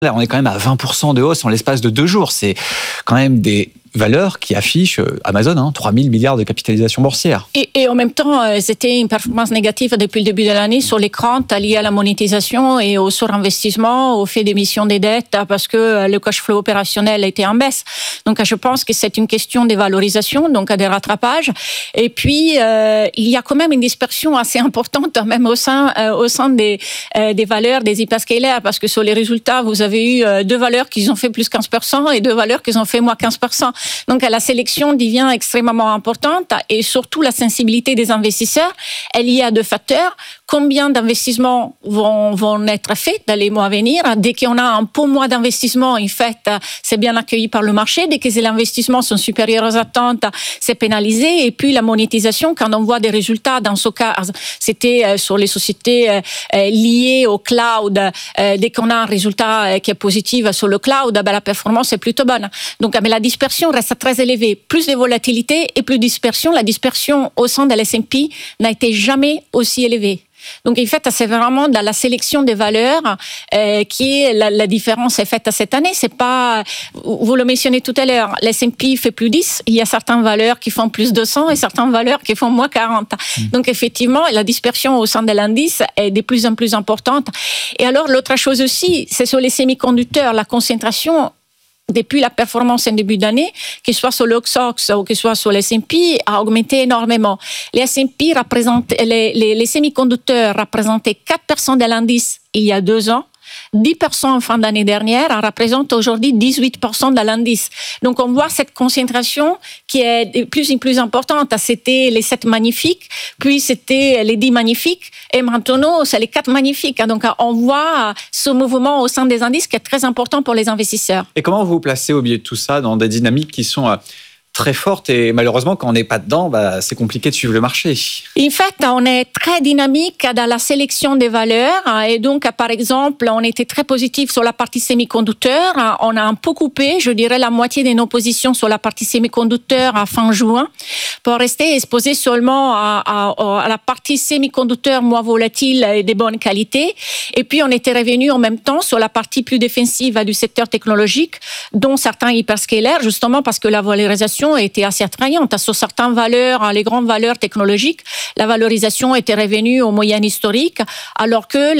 Là, on est quand même à 20% de hausse en l'espace de 2 jours. C'est quand même des valeurs qui affichent Amazon, 3 000 milliards de capitalisation boursière. Et en même temps, c'était une performance négative depuis le début de l'année sur les craintes liées à la monétisation et au surinvestissement, au fait d'émission des dettes, parce que le cash flow opérationnel était en baisse. Donc, je pense que c'est une question des valorisations, donc des rattrapages. Et puis, il y a quand même une dispersion assez importante, même au sein des valeurs des hyperscalers, parce que sur les résultats, vous avez eu 2 valeurs qui ont fait plus 15% et 2 valeurs qui ont fait moins 15%. Donc, la sélection devient extrêmement importante et surtout la sensibilité des investisseurs. Elle y a 2 facteurs. Combien d'investissements vont être faits dans les mois à venir? Dès qu'on a un peu moins d'investissements, en fait, c'est bien accueilli par le marché. Dès que les investissements sont supérieurs aux attentes, c'est pénalisé. Et puis, la monétisation, quand on voit des résultats, dans ce cas, c'était sur les sociétés liées au cloud. Dès qu'on a un résultat qui est positif sur le cloud, la performance est plutôt bonne. Donc, mais la dispersion reste très élevée. Plus de volatilité et plus de dispersion. La dispersion au sein de l'S&P n'a été jamais aussi élevée. Donc, en fait, c'est vraiment dans la sélection des valeurs qui est la différence est faite cette année. C'est pas, vous le mentionnez tout à l'heure, l'S&P fait plus 10. Il y a certaines valeurs qui font plus 200 et certaines valeurs qui font moins 40. Donc, effectivement, la dispersion au sein de l'indice est de plus en plus importante. Et alors, l'autre chose aussi, c'est sur les semi-conducteurs, la concentration. Depuis la performance en début d'année, que ce soit sur le SOX ou que ce soit sur les S&P, a augmenté énormément. Les S&P représentent, les semi-conducteurs représentaient 4% de l'indice il y a 2 ans. 10% en fin d'année dernière, représente aujourd'hui 18% de l'indice. Donc, on voit cette concentration qui est de plus en plus importante. C'était les 7 magnifiques, puis c'était les 10 magnifiques, et maintenant, c'est les 4 magnifiques. Donc, on voit ce mouvement au sein des indices qui est très important pour les investisseurs. Et comment vous vous placez au milieu de tout ça dans des dynamiques qui sont très forte et malheureusement quand on n'est pas dedans, c'est compliqué de suivre le marché. En fait, on est très dynamique dans la sélection des valeurs et donc par exemple, on était très positif sur la partie semi-conducteur. On a un peu coupé, je dirais la moitié de nos positions sur la partie semi-conducteur à fin juin pour rester exposé seulement à la partie semi-conducteur moins volatile et de bonne qualité. Et puis on était revenu en même temps sur la partie plus défensive du secteur technologique, dont certains hyperscalers, justement parce que la valorisation était assez attrayante. Sur certaines valeurs, les grandes valeurs technologiques, la valorisation était revenue aux moyennes historiques, alors que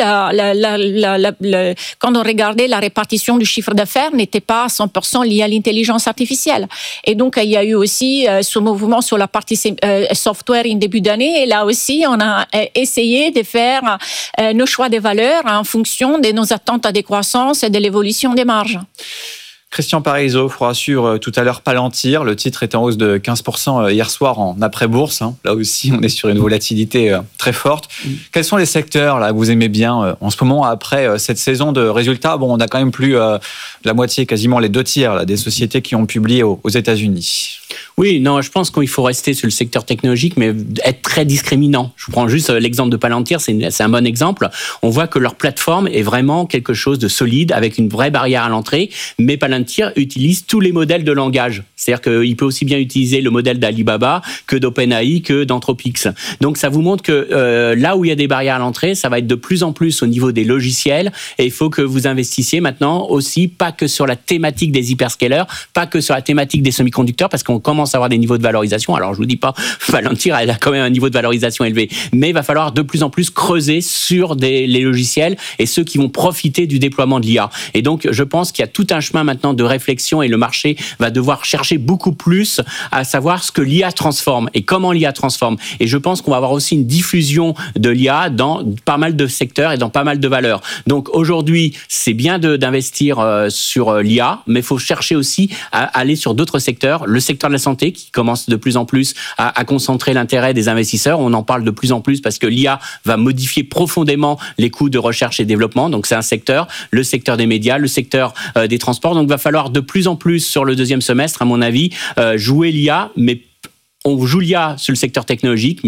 quand on regardait la répartition du chiffre d'affaires n'était pas à 100% liée à l'intelligence artificielle. Et donc, il y a eu aussi ce mouvement sur la partie software en début d'année. Et là aussi, on a essayé de faire nos choix de valeurs en fonction de nos attentes de croissance et de l'évolution des marges. Christian Parizeau, je vous rassure, tout à l'heure, Palantir, le titre est en hausse de 15% hier soir en après-bourse. Là aussi, on est sur une volatilité très forte. Quels sont les secteurs là, que vous aimez bien en ce moment, après cette saison de résultats? On a quand même plus la moitié, quasiment les 2 tiers là, des sociétés qui ont publié aux États-Unis. Oui, non, je pense qu'il faut rester sur le secteur technologique, mais être très discriminant. Je vous prends juste l'exemple de Palantir, c'est un bon exemple. On voit que leur plateforme est vraiment quelque chose de solide, avec une vraie barrière à l'entrée, mais Palantir utilise tous les modèles de langage. C'est-à-dire qu'il peut aussi bien utiliser le modèle d'Alibaba que d'OpenAI, que d'Anthropic. Donc ça vous montre que là où il y a des barrières à l'entrée, ça va être de plus en plus au niveau des logiciels, et il faut que vous investissiez maintenant aussi, pas que sur la thématique des hyperscalers, pas que sur la thématique des semi-conducteurs, parce qu'on commence à avoir des niveaux de valorisation. Alors, je vous dis pas, Palantir, elle a quand même un niveau de valorisation élevé. Mais il va falloir de plus en plus creuser sur les logiciels et ceux qui vont profiter du déploiement de l'IA. Et donc, je pense qu'il y a tout un chemin maintenant de réflexion et le marché va devoir chercher beaucoup plus à savoir ce que l'IA transforme et comment l'IA transforme. Et je pense qu'on va avoir aussi une diffusion de l'IA dans pas mal de secteurs et dans pas mal de valeurs. Donc, aujourd'hui, c'est bien d'investir sur l'IA, mais il faut chercher aussi à aller sur d'autres secteurs. Le secteur de la santé qui commence de plus en plus à concentrer l'intérêt des investisseurs. On en parle de plus en plus parce que l'IA va modifier profondément les coûts de recherche et développement. Donc, c'est un secteur. Le secteur des médias, le secteur des transports. Donc, il va falloir de plus en plus sur le 2e semestre, à mon avis, jouer l'IA, mais on joue l'IA sur le secteur technologique, mais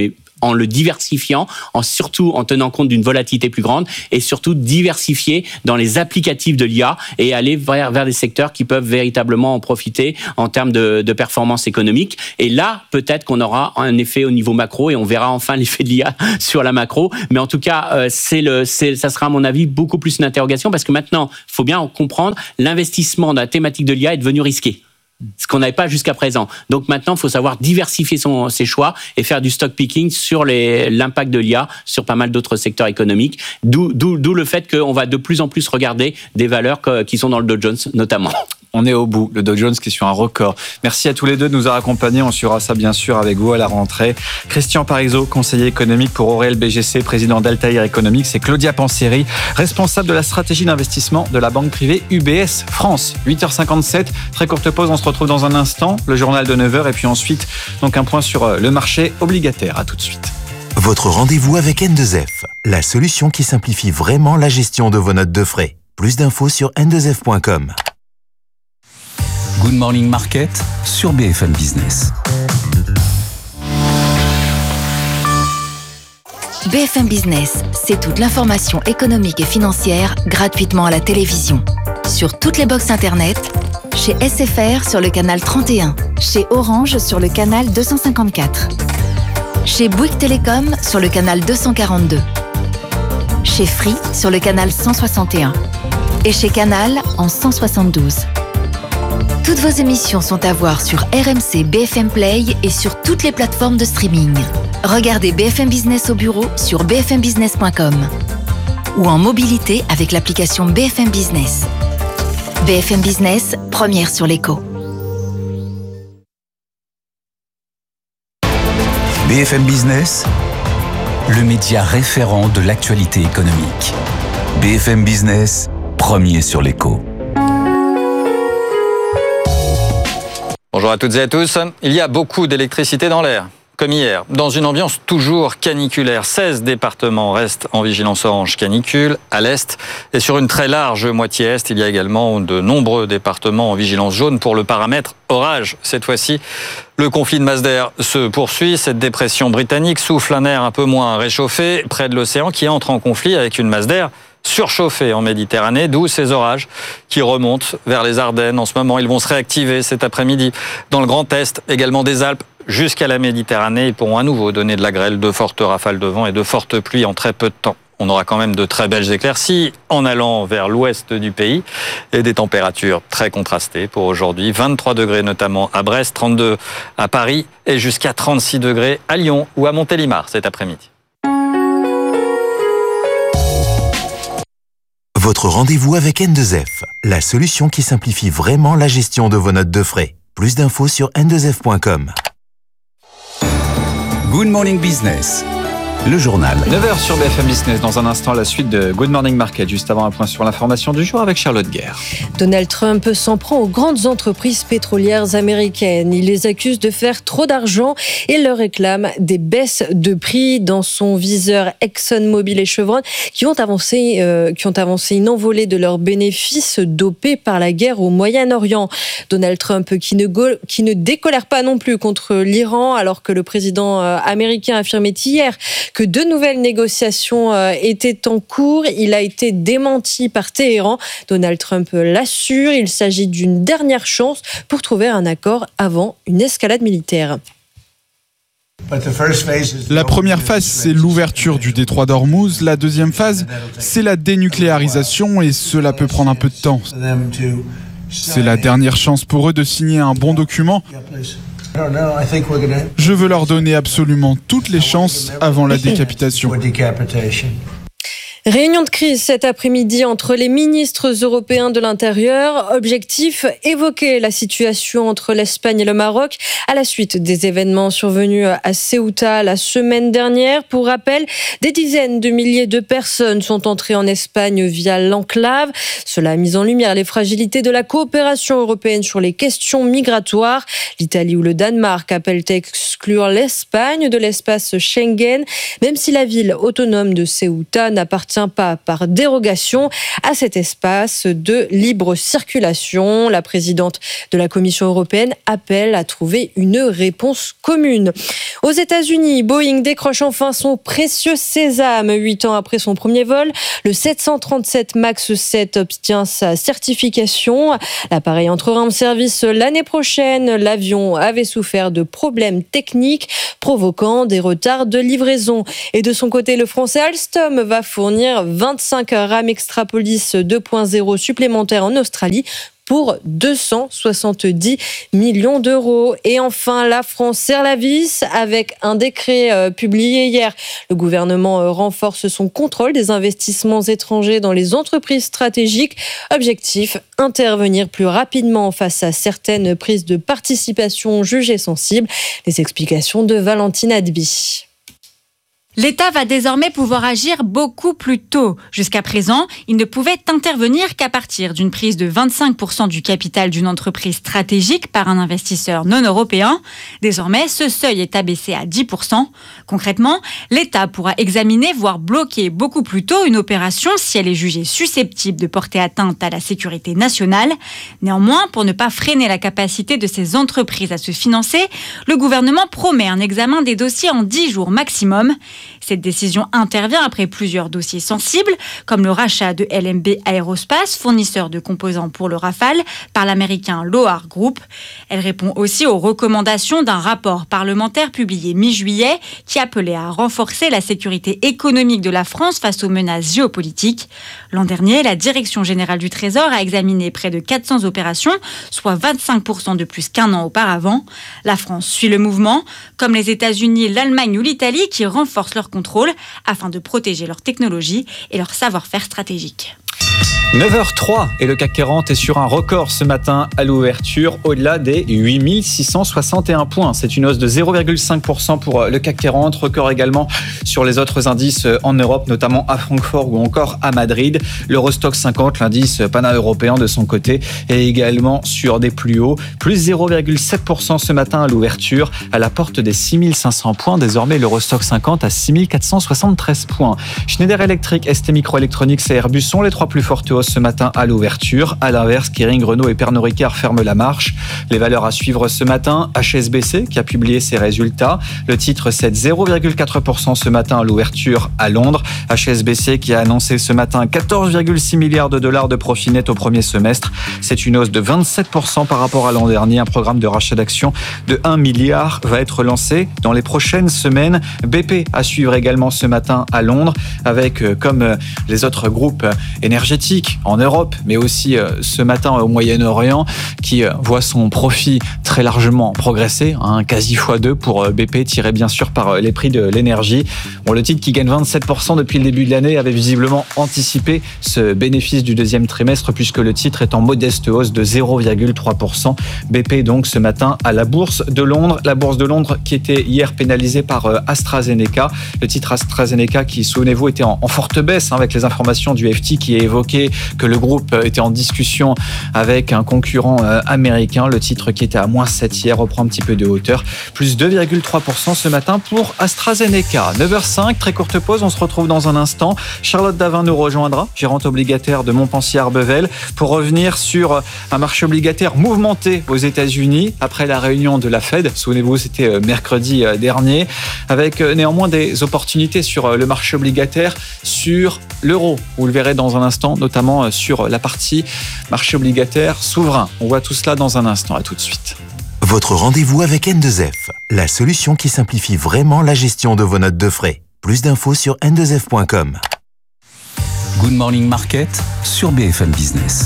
en le diversifiant, surtout en tenant compte d'une volatilité plus grande et surtout diversifier dans les applicatifs de l'IA et aller vers des secteurs qui peuvent véritablement en profiter en termes de performance économique. Et là, peut-être qu'on aura un effet au niveau macro et on verra enfin l'effet de l'IA sur la macro. Mais en tout cas, ça sera à mon avis beaucoup plus une interrogation parce que maintenant, il faut bien comprendre, l'investissement dans la thématique de l'IA est devenu risqué. Ce qu'on n'avait pas jusqu'à présent. Donc maintenant, il faut savoir diversifier ses choix et faire du stock picking sur l'impact de l'IA sur pas mal d'autres secteurs économiques. D'où le fait qu'on va de plus en plus regarder des valeurs qui sont dans le Dow Jones notamment. On est au bout, le Dow Jones qui est sur un record. Merci à tous les deux de nous avoir accompagnés. On suivra ça bien sûr avec vous à la rentrée. Christian Parizeau, conseiller économique pour Aurel BGC, président d'Altair Economics, et Claudia Panseri, responsable de la stratégie d'investissement de la banque privée UBS France. 8h57, très courte pause, on se retrouve dans un instant, le journal de 9h et puis ensuite donc un point sur le marché obligataire. À tout de suite. Votre rendez-vous avec N2F, la solution qui simplifie vraiment la gestion de vos notes de frais. Plus d'infos sur n2f.com. Good Morning Market sur BFM Business. BFM Business, c'est toute l'information économique et financière gratuitement à la télévision. Sur toutes les box internet, chez SFR sur le canal 31, chez Orange sur le canal 254, chez Bouygues Télécom sur le canal 242, chez Free sur le canal 161 et chez Canal en 172. Toutes vos émissions sont à voir sur RMC BFM Play et sur toutes les plateformes de streaming. Regardez BFM Business au bureau sur bfmbusiness.com ou en mobilité avec l'application BFM Business. BFM Business, première sur l'écho. BFM Business, le média référent de l'actualité économique. BFM Business, premier sur l'écho. Bonjour à toutes et à tous. Il y a beaucoup d'électricité dans l'air, comme hier, dans une ambiance toujours caniculaire. 16 départements restent en vigilance orange canicule à l'est et sur une très large moitié est, il y a également de nombreux départements en vigilance jaune pour le paramètre orage. Cette fois-ci, le conflit de masse d'air se poursuit. Cette dépression britannique souffle un air un peu moins réchauffé près de l'océan qui entre en conflit avec une masse d'air surchauffés en Méditerranée, d'où ces orages qui remontent vers les Ardennes. En ce moment, ils vont se réactiver cet après-midi dans le Grand Est, également des Alpes jusqu'à la Méditerranée. Ils pourront à nouveau donner de la grêle, de fortes rafales de vent et de fortes pluies en très peu de temps. On aura quand même de très belles éclaircies en allant vers l'ouest du pays et des températures très contrastées pour aujourd'hui. 23 degrés notamment à Brest, 32 à Paris et jusqu'à 36 degrés à Lyon ou à Montélimar cet après-midi. Votre rendez-vous avec N2F, la solution qui simplifie vraiment la gestion de vos notes de frais. Plus d'infos sur n2f.com. Good Morning Business, le journal. 9h sur BFM Business, dans un instant la suite de Good Morning Market, juste avant un point sur l'information du jour avec Charlotte Guerre. Donald Trump s'en prend aux grandes entreprises pétrolières américaines. Il les accuse de faire trop d'argent et leur réclame des baisses de prix. Dans son viseur, ExxonMobil et Chevron qui ont avancé une envolée de leurs bénéfices dopés par la guerre au Moyen-Orient. Donald Trump qui ne décolère pas non plus contre l'Iran alors que le président américain affirmait hier que de nouvelles négociations étaient en cours. Il a été démenti par Téhéran. Donald Trump l'assure, il s'agit d'une dernière chance pour trouver un accord avant une escalade militaire. La première phase, c'est l'ouverture du détroit d'Ormuz. La deuxième phase, c'est la dénucléarisation et cela peut prendre un peu de temps. C'est la dernière chance pour eux de signer un bon document. Je veux leur donner absolument toutes les chances avant la décapitation. Réunion de crise cet après-midi entre les ministres européens de l'Intérieur. Objectif, évoquer la situation entre l'Espagne et le Maroc à la suite des événements survenus à Ceuta la semaine dernière. Pour rappel, des dizaines de milliers de personnes sont entrées en Espagne via l'enclave. Cela a mis en lumière les fragilités de la coopération européenne sur les questions migratoires. L'Italie ou le Danemark appellent à exclure l'Espagne de l'espace Schengen, même si la ville autonome de Ceuta n'appartient n'appartient pas par dérogation à cet espace de libre circulation. La présidente de la Commission européenne appelle à trouver une réponse commune. Aux États-Unis, Boeing décroche enfin son précieux sésame. 8 ans après son premier vol, le 737 MAX 7 obtient sa certification. L'appareil entrera en service l'année prochaine. L'avion avait souffert de problèmes techniques provoquant des retards de livraison. Et de son côté, le français Alstom va fournir 25 rames Extrapolis 2.0 supplémentaires en Australie pour 270 millions d'euros. Et enfin, la France serre la vis avec un décret publié hier. Le gouvernement renforce son contrôle des investissements étrangers dans les entreprises stratégiques. Objectif, intervenir plus rapidement face à certaines prises de participation jugées sensibles. Les explications de Valentine Adby. L'État va désormais pouvoir agir beaucoup plus tôt. Jusqu'à présent, il ne pouvait intervenir qu'à partir d'une prise de 25% du capital d'une entreprise stratégique par un investisseur non européen. Désormais, ce seuil est abaissé à 10%. Concrètement, l'État pourra examiner, voire bloquer beaucoup plus tôt une opération si elle est jugée susceptible de porter atteinte à la sécurité nationale. Néanmoins, pour ne pas freiner la capacité de ces entreprises à se financer, le gouvernement promet un examen des dossiers en 10 jours maximum. Cette décision intervient après plusieurs dossiers sensibles, comme le rachat de LMB Aerospace, fournisseur de composants pour le Rafale, par l'américain Loar Group. Elle répond aussi aux recommandations d'un rapport parlementaire publié mi-juillet qui appelait à renforcer la sécurité économique de la France face aux menaces géopolitiques. L'an dernier, la Direction générale du Trésor a examiné près de 400 opérations, soit 25% de plus qu'un an auparavant. La France suit le mouvement, comme les États-Unis, l'Allemagne ou l'Italie qui renforcent leur contrôle afin de protéger leur technologie et leur savoir-faire stratégique. 9h03 et le CAC 40 est sur un record ce matin à l'ouverture, au-delà des 8661 points. C'est une hausse de 0,5% pour le CAC 40, record également sur les autres indices en Europe, notamment à Francfort ou encore à Madrid. L'Eurostoxx 50, l'indice pan-européen de son côté, est également sur des plus hauts, plus 0,7% ce matin à l'ouverture, à la porte des 6500 points. Désormais, l'Eurostoxx 50 à 6473 points. Schneider Electric, ST Microelectronics et Airbus sont les trois plus fortes hausses ce matin à l'ouverture. À l'inverse, Kering, Renault et Pernod Ricard ferment la marche. Les valeurs à suivre ce matin, HSBC qui a publié ses résultats. Le titre cède 0,4% ce matin à l'ouverture à Londres. HSBC qui a annoncé ce matin 14,6 milliards de dollars de profit net au premier semestre. C'est une hausse de 27% par rapport à l'an dernier. Un programme de rachat d'actions de 1 milliard va être lancé dans les prochaines semaines. BP à suivre également ce matin à Londres avec, comme les autres groupes énergétiques en Europe, mais aussi ce matin au Moyen-Orient, qui voit son profit très largement progresser, quasi x2 pour BP, tiré bien sûr par les prix de l'énergie. Bon, le titre qui gagne 27% depuis le début de l'année avait visiblement anticipé ce bénéfice du deuxième trimestre, puisque le titre est en modeste hausse de 0,3%. BP donc ce matin à la Bourse de Londres. La Bourse de Londres qui était hier pénalisée par AstraZeneca. Le titre AstraZeneca qui, souvenez-vous, était en forte baisse avec les informations du FT qui est évoqué que le groupe était en discussion avec un concurrent américain. Le titre qui était à moins 7 hier reprend un petit peu de hauteur. Plus 2,3% ce matin pour AstraZeneca. 9h05, très courte pause, on se retrouve dans un instant. Charlotte Davin nous rejoindra, gérante obligataire de Montpensier-Arbevel, pour revenir sur un marché obligataire mouvementé aux États-Unis après la réunion de la Fed. Souvenez-vous, c'était mercredi dernier, avec néanmoins des opportunités sur le marché obligataire, sur l'euro. Vous le verrez dans un instant, notamment sur la partie marché obligataire souverain. On voit tout cela dans un instant. À tout de suite. Votre rendez-vous avec N2F, la solution qui simplifie vraiment la gestion de vos notes de frais. Plus d'infos sur n2f.com. Good Morning Market sur BFM Business.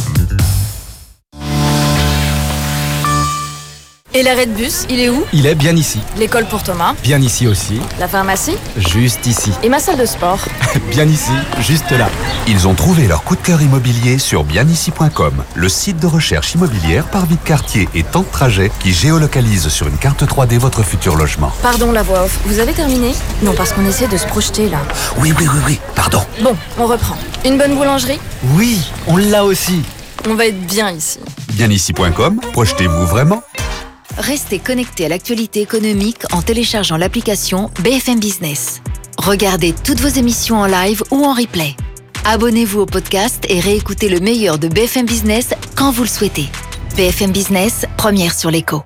Et l'arrêt de bus, il est où? Il est bien ici. L'école pour Thomas? Bien ici aussi. La pharmacie? Juste ici. Et ma salle de sport? Bien ici, juste là. Ils ont trouvé leur coup de cœur immobilier sur bienici.com, le site de recherche immobilière par vie de quartier et temps de trajet qui géolocalise sur une carte 3D votre futur logement. Pardon la voix off, vous avez terminé? Non, parce qu'on essaie de se projeter là. Oui, pardon. Bon, on reprend. Une bonne boulangerie? Oui, on l'a aussi. On va être bien ici. Bienici.com, projetez-vous vraiment? Restez connectés à l'actualité économique en téléchargeant l'application BFM Business. Regardez toutes vos émissions en live ou en replay. Abonnez-vous au podcast et réécoutez le meilleur de BFM Business quand vous le souhaitez. BFM Business, première sur l'écho.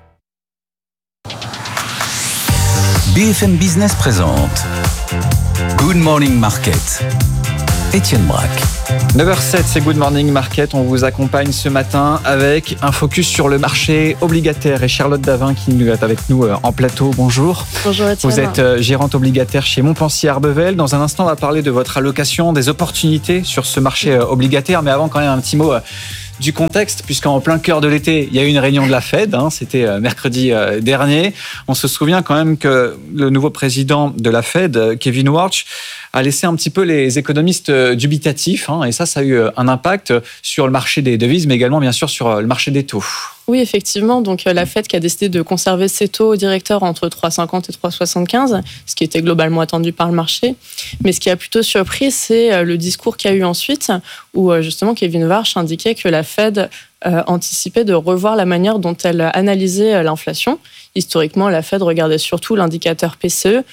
BFM Business présente Good Morning Market. Étienne Braque. 9h07, c'est Good Morning Market. On vous accompagne ce matin avec un focus sur le marché obligataire. Et Charlotte Davin qui est avec nous en plateau. Bonjour. Bonjour Étienne. Vous êtes gérante obligataire chez Montpensier Arbevel. Dans un instant, on va parler de votre allocation, des opportunités sur ce marché obligataire. Mais avant, quand même, un petit mot du contexte, puisqu'en plein cœur de l'été, il y a eu une réunion de la Fed, c'était mercredi dernier. On se souvient quand même que le nouveau président de la Fed, Kevin Warsh, a laissé un petit peu les économistes dubitatifs, et ça a eu un impact sur le marché des devises, mais également bien sûr sur le marché des taux. Oui, effectivement. Donc la Fed qui a décidé de conserver ses taux directeurs entre 3,50 et 3,75, ce qui était globalement attendu par le marché. Mais ce qui a plutôt surpris, c'est le discours qu'il y a eu ensuite, où justement Kevin Warsh indiquait que la Fed anticipait de revoir la manière dont elle analysait l'inflation. Historiquement, la Fed regardait surtout l'indicateur PCE.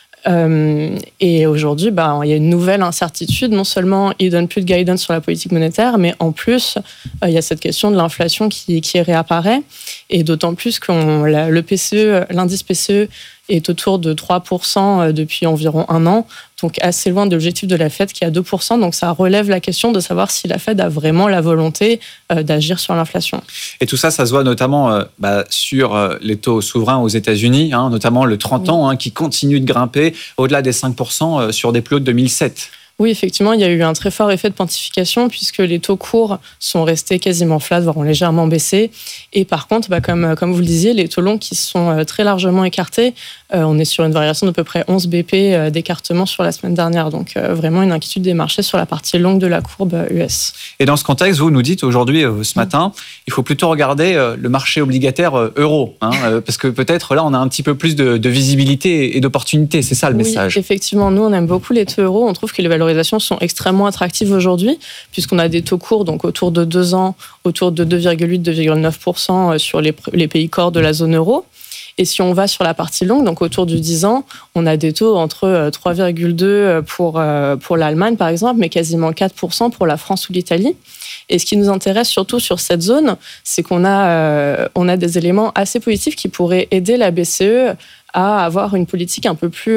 Et aujourd'hui, il y a une nouvelle incertitude. Non seulement il ne donne plus de guidance sur la politique monétaire, mais en plus, il y a cette question de l'inflation qui réapparaît. Et d'autant plus que le PCE, l'indice PCE est autour de 3% depuis environ un an, donc assez loin de l'objectif de la Fed qui est à 2%. Donc ça relève la question de savoir si la Fed a vraiment la volonté d'agir sur l'inflation. Et tout ça se voit notamment sur les taux souverains aux États-Unis, notamment le 30 ans qui continue de grimper au-delà des 5% sur des plus hauts de 2007. Oui, effectivement, il y a eu un très fort effet de pontification puisque les taux courts sont restés quasiment flats, voire ont légèrement baissé. Et par contre, comme vous le disiez, les taux longs qui sont très largement écartés, on est sur une variation d'à peu près 11 BP d'écartement sur la semaine dernière. Donc vraiment une inquiétude des marchés sur la partie longue de la courbe US. Et dans ce contexte, vous nous dites aujourd'hui, ce matin, il faut plutôt regarder le marché obligataire euro, parce que peut-être là, on a un petit peu plus de visibilité et d'opportunités. C'est ça le message. Oui, effectivement, nous, on aime beaucoup les taux euros. On trouve que les valorisations sont extrêmement attractives aujourd'hui, puisqu'on a des taux courts, donc autour de 2 ans, autour de 2,8-2,9% sur les pays corps de la zone euro. Et si on va sur la partie longue, donc autour du 10 ans, on a des taux entre 3,2 pour l'Allemagne, par exemple, mais quasiment 4% pour la France ou l'Italie. Et ce qui nous intéresse surtout sur cette zone, c'est qu'on a des éléments assez positifs qui pourraient aider la BCE à avoir une politique un peu plus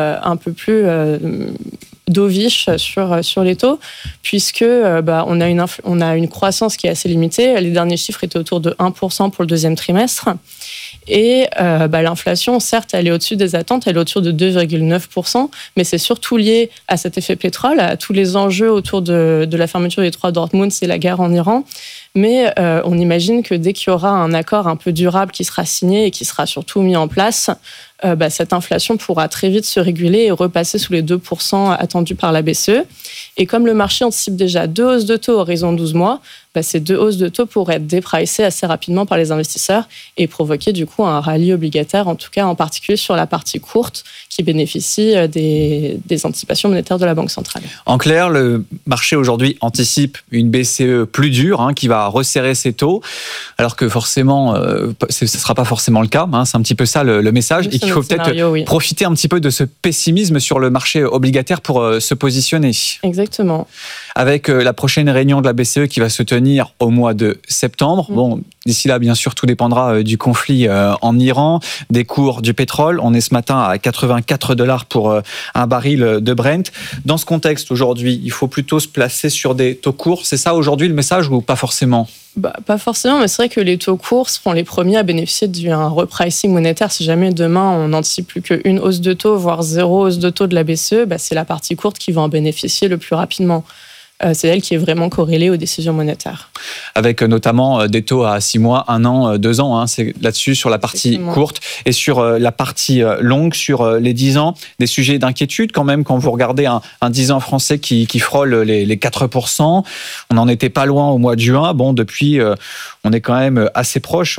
dovish sur les taux, puisque on a une croissance qui est assez limitée. Les derniers chiffres étaient autour de 1% pour le deuxième trimestre. Et l'inflation, certes, elle est au-dessus des attentes, elle est au-dessus de 2,9%, mais c'est surtout lié à cet effet pétrole, à tous les enjeux autour de la fermeture des 3 Dortmund, c'est la guerre en Iran. Mais on imagine que dès qu'il y aura un accord un peu durable qui sera signé et qui sera surtout mis en place, cette inflation pourra très vite se réguler et repasser sous les 2% attendus par la BCE. Et comme le marché anticipe déjà 2 hausses de taux à horizon 12 mois, ces 2 hausses de taux pourraient être dépricées assez rapidement par les investisseurs et provoquer du coup un rallye obligataire, en tout cas en particulier sur la partie courte qui bénéficie des anticipations monétaires de la Banque centrale. En clair, le marché aujourd'hui anticipe une BCE plus dure qui va resserrer ses taux, alors que forcément, ce ne sera pas forcément le cas. C'est un petit peu ça le message, et qu'il faut peut-être profiter un petit peu de ce pessimisme sur le marché obligataire pour se positionner. Exactement. Avec la prochaine réunion de la BCE qui va se tenir au mois de septembre. Bon, d'ici là, bien sûr, tout dépendra du conflit en Iran, des cours du pétrole. On est ce matin à $84 pour un baril de Brent. Dans ce contexte, aujourd'hui, il faut plutôt se placer sur des taux courts. C'est ça aujourd'hui le message ou pas forcément ? Pas forcément, mais c'est vrai que les taux courts seront les premiers à bénéficier d'un repricing monétaire. Si jamais demain, on n'anticipe plus qu'une hausse de taux, voire 0 hausse de taux de la BCE, c'est la partie courte qui va en bénéficier le plus rapidement. C'est elle qui est vraiment corrélée aux décisions monétaires. Avec notamment des taux à 6 mois, 1 an, 2 ans. C'est là-dessus sur la partie courte. Et sur la partie longue, sur les 10 ans, des sujets d'inquiétude quand même quand vous regardez un 10 ans français qui frôle les 4%. On n'en était pas loin au mois de juin. Bon, depuis, on est quand même assez proche,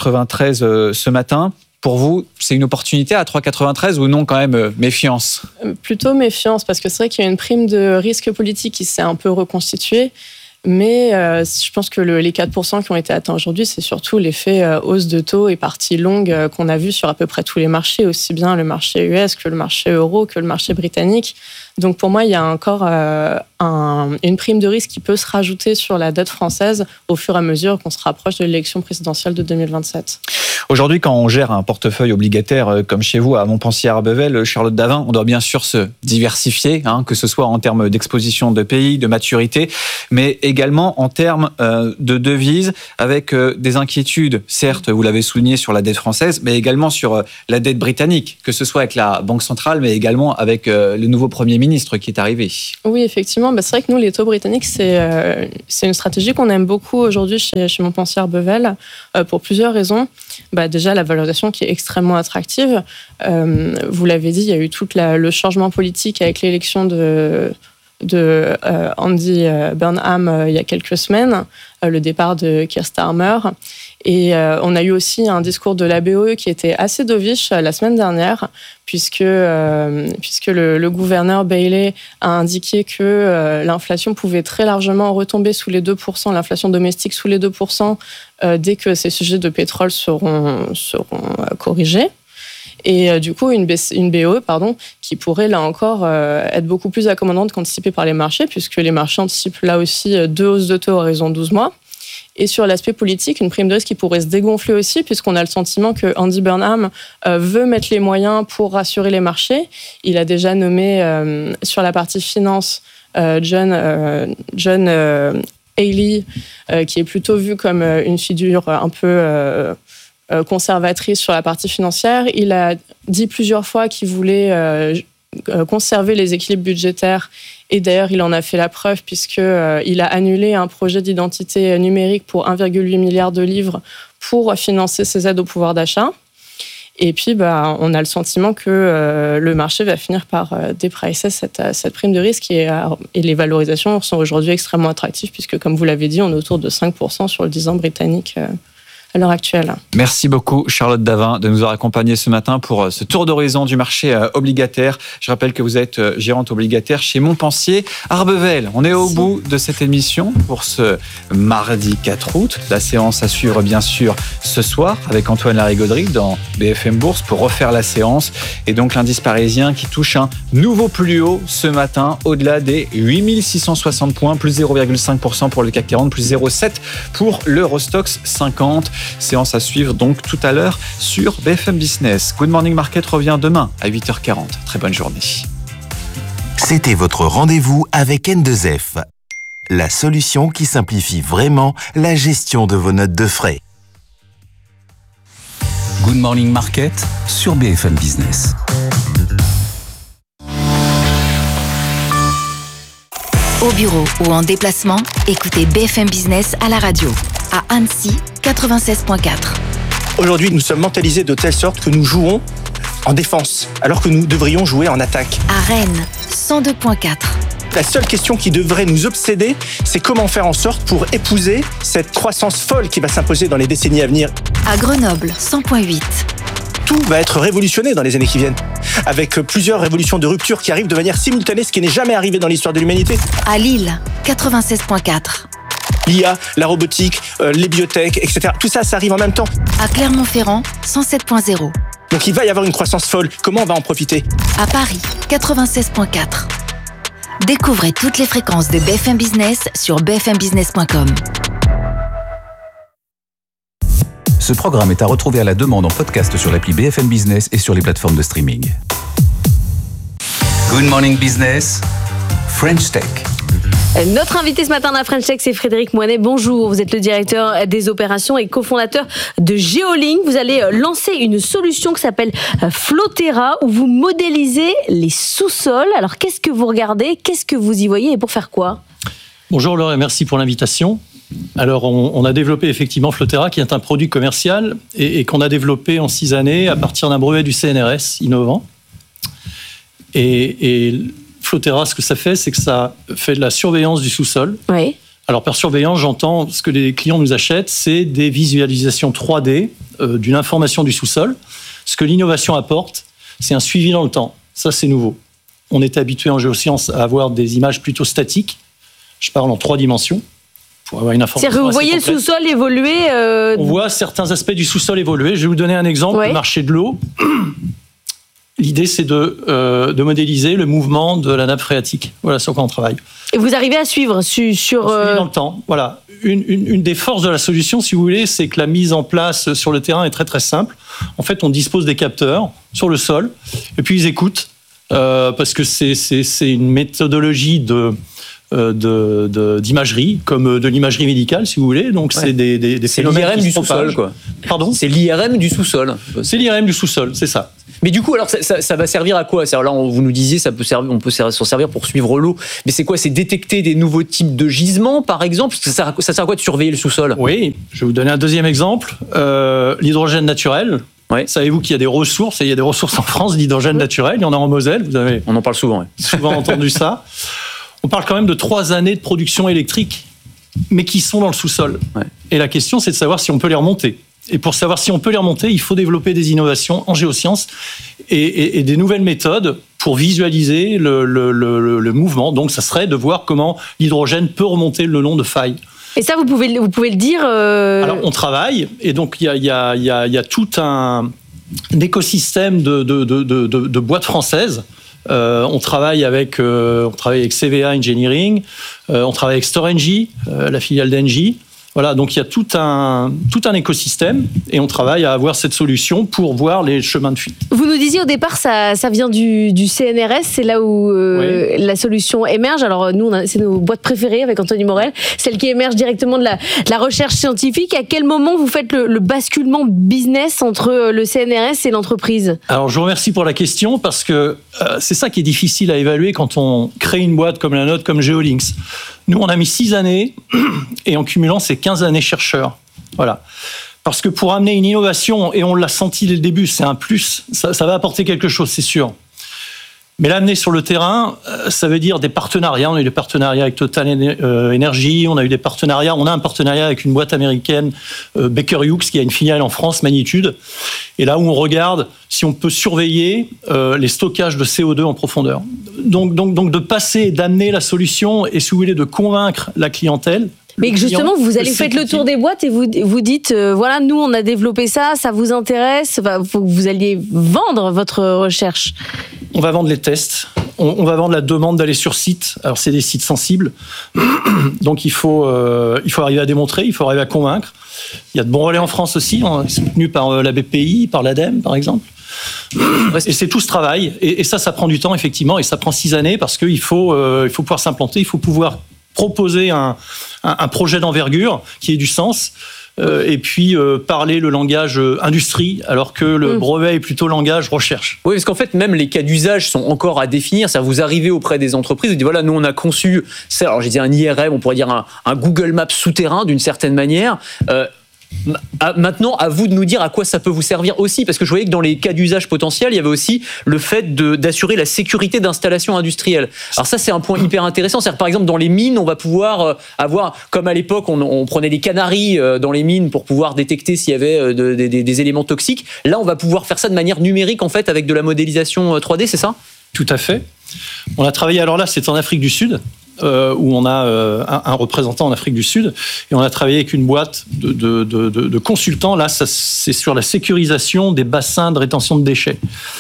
3,93 ce matin. Pour vous, c'est une opportunité à 3,93 ou non, quand même, méfiance ? Plutôt méfiance, parce que c'est vrai qu'il y a une prime de risque politique qui s'est un peu reconstituée. Mais je pense que les 4% qui ont été atteints aujourd'hui, c'est surtout l'effet hausse de taux et partie longue qu'on a vu sur à peu près tous les marchés, aussi bien le marché US que le marché euro, que le marché britannique. Donc pour moi, il y a encore une prime de risque qui peut se rajouter sur la dette française au fur et à mesure qu'on se rapproche de l'élection présidentielle de 2027. Aujourd'hui, quand on gère un portefeuille obligataire comme chez vous à Montpensier-Arbevel, Charlotte Davin, on doit bien sûr se diversifier, que ce soit en termes d'exposition de pays, de maturité, mais également en termes de devises, avec des inquiétudes, certes, vous l'avez souligné, sur la dette française, mais également sur la dette britannique, que ce soit avec la Banque centrale, mais également avec le nouveau Premier ministre qui est arrivé. Oui, effectivement, c'est vrai que nous, les taux britanniques, c'est une stratégie qu'on aime beaucoup aujourd'hui chez Montpensier-Arbevel, pour plusieurs raisons. Déjà, la valorisation qui est extrêmement attractive. Vous l'avez dit, il y a eu tout le changement politique avec l'élection de Andy Burnham il y a quelques semaines, le départ de Keir Starmer. Et on a eu aussi un discours de la BOE qui était assez dovish la semaine dernière, puisque le gouverneur Bailey a indiqué que l'inflation pouvait très largement retomber sous les 2%, l'inflation domestique sous les 2%, dès que ces sujets de pétrole seront corrigés. Et du coup, une BOE qui pourrait, là encore, être beaucoup plus accommodante qu'anticipée par les marchés, puisque les marchés anticipent là aussi 2 hausses de taux à horizon 12 mois. Et sur l'aspect politique, une prime de risque qui pourrait se dégonfler aussi, puisqu'on a le sentiment que Andy Burnham veut mettre les moyens pour rassurer les marchés. Il a déjà nommé sur la partie finance John Haley, qui est plutôt vu comme une figure un peu conservatrice sur la partie financière. Il a dit plusieurs fois qu'il voulait conserver les équilibres budgétaires, et d'ailleurs il en a fait la preuve puisqu'il a annulé un projet d'identité numérique pour 1,8 milliard de livres pour financer ses aides au pouvoir d'achat. Et puis on a le sentiment que le marché va finir par dépricer cette prime de risque, et les valorisations sont aujourd'hui extrêmement attractives, puisque comme vous l'avez dit, on est autour de 5% sur le 10 ans britannique à l'heure actuelle. Merci beaucoup Charlotte Davin de nous avoir accompagnés ce matin pour ce tour d'horizon du marché obligataire. Je rappelle que vous êtes gérante obligataire chez Montpensier-Arbevel. On est au bout de cette émission pour ce mardi 4 août. La séance à suivre bien sûr ce soir avec Antoine Larigauderie dans BFM Bourse pour refaire la séance. Et donc l'indice parisien qui touche un nouveau plus haut ce matin, au-delà des 8660 points, plus 0,5% pour le CAC 40, plus 0,7% pour l'Eurostoxx 50. Séance à suivre donc tout à l'heure sur BFM Business. Good Morning Market revient demain à 8h40. Très bonne journée. C'était votre rendez-vous avec N2F, la solution qui simplifie vraiment la gestion de vos notes de frais. Good Morning Market sur BFM Business. Au bureau ou en déplacement, écoutez BFM Business à la radio. À Annecy, 96.4. Aujourd'hui, nous sommes mentalisés de telle sorte que nous jouons en défense, alors que nous devrions jouer en attaque. À Rennes, 102.4. La seule question qui devrait nous obséder, c'est comment faire en sorte pour épouser cette croissance folle qui va s'imposer dans les décennies à venir. À Grenoble, 100.8. Tout va être révolutionné dans les années qui viennent, avec plusieurs révolutions de rupture qui arrivent de manière simultanée, ce qui n'est jamais arrivé dans l'histoire de l'humanité. À Lille, 96.4. L'IA, la robotique, les biotech, etc. Tout ça, ça arrive en même temps. À Clermont-Ferrand, 107.0. Donc il va y avoir une croissance folle. Comment on va en profiter ? À Paris, 96.4. Découvrez toutes les fréquences de BFM Business sur bfmbusiness.com. Ce programme est à retrouver à la demande en podcast sur l'appli BFM Business et sur les plateformes de streaming. Good Morning Business, French Tech. Notre invité ce matin dans French Tech, c'est Frédéric Moinet. Bonjour, vous êtes le directeur des opérations et cofondateur de Geolink. Vous allez lancer une solution qui s'appelle Flotera, où vous modélisez les sous-sols. Alors, qu'est-ce que vous regardez ? Qu'est-ce que vous y voyez et pour faire quoi ? Bonjour Laure et merci pour l'invitation. Alors, on a développé effectivement Flotera, qui est un produit commercial et qu'on a développé en 6 années à partir d'un brevet du CNRS innovant. Et Flotera, ce que ça fait, c'est que ça fait de la surveillance du sous-sol. Oui. Alors, par surveillance, j'entends ce que les clients nous achètent, c'est des visualisations 3D d'une information du sous-sol. Ce que l'innovation apporte, c'est un suivi dans le temps. Ça, c'est nouveau. On était habitué en géosciences à avoir des images plutôt statiques. Je parle en 3 dimensions. pour avoir une information. C'est-à-dire que vous voyez le sous-sol évoluer On voit certains aspects du sous-sol évoluer. Je vais vous donner un exemple, le marché de l'eau. L'idée, c'est de modéliser le mouvement de la nappe phréatique. Voilà sur quoi on travaille. Et vous arrivez à suivre sur dans le temps. Voilà. Une des forces de la solution, si vous voulez, c'est que la mise en place sur le terrain est très très simple. En fait, on dispose des capteurs sur le sol, et puis ils écoutent, parce que c'est une méthodologie d'imagerie, comme de l'imagerie médicale, si vous voulez. Donc, c'est des phénomènes l'IRM du sous-sol, quoi. Pardon ? C'est l'IRM du sous-sol. C'est l'IRM du sous-sol, c'est ça. Mais du coup, alors, ça va servir à quoi ? Là, vous nous disiez, on peut s'en servir pour suivre l'eau. Mais c'est quoi ? C'est détecter des nouveaux types de gisements, par exemple ? Ça sert à quoi de surveiller le sous-sol ? Oui, je vais vous donner un deuxième exemple. L'hydrogène naturel. Ouais. Savez-vous qu'il y a des ressources, et il y a des ressources en France d'hydrogène naturel, il y en a en Moselle, on en parle souvent. Souvent entendu ça. On parle quand même de 3 années de production électrique, mais qui sont dans le sous-sol. Ouais. Et la question, c'est de savoir si on peut les remonter. Et pour savoir si on peut les remonter, il faut développer des innovations en géosciences et des nouvelles méthodes pour visualiser le mouvement. Donc, ça serait de voir comment l'hydrogène peut remonter le long de failles. Et ça, vous pouvez le dire Alors, on travaille, et donc il y a tout un écosystème de boîtes françaises. On travaille avec CVA Engineering, on travaille avec Storengy, la filiale d'Engie. Voilà, donc il y a tout un écosystème et on travaille à avoir cette solution pour voir les chemins de fuite. Vous nous disiez au départ, ça vient du CNRS, c'est là où la solution émerge. Alors nous, c'est nos boîtes préférées avec Anthony Morel, celle qui émerge directement de la recherche scientifique. À quel moment vous faites le basculement business entre le CNRS et l'entreprise ? Alors je vous remercie pour la question parce que c'est ça qui est difficile à évaluer quand on crée une boîte comme la nôtre, comme Geolinks. Nous, on a mis 6 années et en cumulant, c'est 15 années chercheurs. Voilà. Parce que pour amener une innovation, et on l'a senti dès le début, c'est un plus, ça va apporter quelque chose, c'est sûr. Mais l'amener sur le terrain, ça veut dire des partenariats. On a eu des partenariats avec Total Energy, on a un partenariat avec une boîte américaine, Baker Hughes, qui a une filiale en France, Magnitude. Et là où on regarde si on peut surveiller les stockages de CO2 en profondeur. Donc de passer et d'amener la solution et, si vous voulez, de convaincre la clientèle. Mais justement, vous faites le tour des boîtes et vous dites, voilà, nous, on a développé ça vous intéresse, vous alliez vendre votre recherche. On va vendre les tests, on va vendre la demande d'aller sur site. Alors, c'est des sites sensibles, donc il faut arriver à démontrer, il faut arriver à convaincre. Il y a de bons relais en France aussi, soutenu par la BPI, par l'ADEME, par exemple. Et c'est tout ce travail, et ça prend du temps, effectivement, et ça prend 6 années, parce qu'il faut pouvoir s'implanter, il faut pouvoir proposer un projet d'envergure qui ait du sens, et puis parler le langage industrie, alors que le brevet est plutôt langage recherche. Oui, parce qu'en fait, même les cas d'usage sont encore à définir. C'est-à-dire, vous arrivez auprès des entreprises, vous dites, voilà, nous, on a conçu, alors j'ai dit un IRM, on pourrait dire un Google Maps souterrain, d'une certaine manière. Maintenant, à vous de nous dire à quoi ça peut vous servir aussi, parce que je voyais que dans les cas d'usage potentiels, il y avait aussi le fait d'assurer la sécurité d'installations industrielles. Alors ça, c'est un point hyper intéressant. C'est-à-dire, par exemple, dans les mines, on va pouvoir avoir, comme à l'époque, on prenait des canaris dans les mines pour pouvoir détecter s'il y avait des éléments toxiques. Là, on va pouvoir faire ça de manière numérique, en fait, avec de la modélisation 3D, c'est ça ? Tout à fait. On a travaillé, alors là, c'est en Afrique du Sud, où on a un représentant en Afrique du Sud, et on a travaillé avec une boîte de consultants. Là, c'est sur la sécurisation des bassins de rétention de déchets.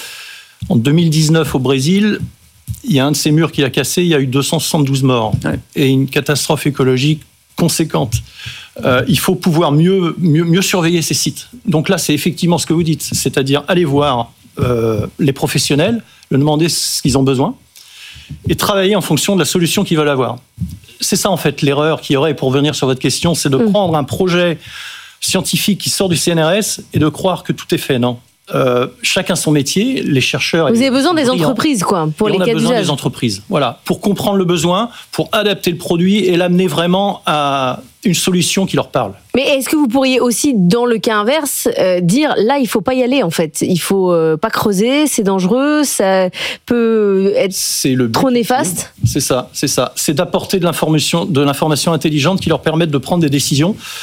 En 2019, au Brésil, il y a un de ces murs qui a cassé, il y a eu 272 morts, et une catastrophe écologique conséquente. Il faut pouvoir mieux surveiller ces sites. Donc là, c'est effectivement ce que vous dites, c'est-à-dire aller voir les professionnels, leur demander ce qu'ils ont besoin, et travailler en fonction de la solution qu'ils veulent avoir. C'est ça, en fait, l'erreur qu'il y aurait, pour revenir sur votre question, c'est de prendre un projet scientifique qui sort du CNRS et de croire que tout est fait. Non. Chacun son métier, les chercheurs... Vous avez besoin des entreprises, quoi, pour les cas d'usage. On a besoin des entreprises, voilà, pour comprendre le besoin, pour adapter le produit et l'amener vraiment à une solution qui leur parle. Mais est-ce que vous pourriez aussi, dans le cas inverse, dire, là, il ne faut pas y aller, en fait. Il ne faut pas creuser, c'est dangereux, ça peut être trop néfaste. C'est ça. C'est d'apporter de l'information intelligente qui leur permette de prendre des décisions.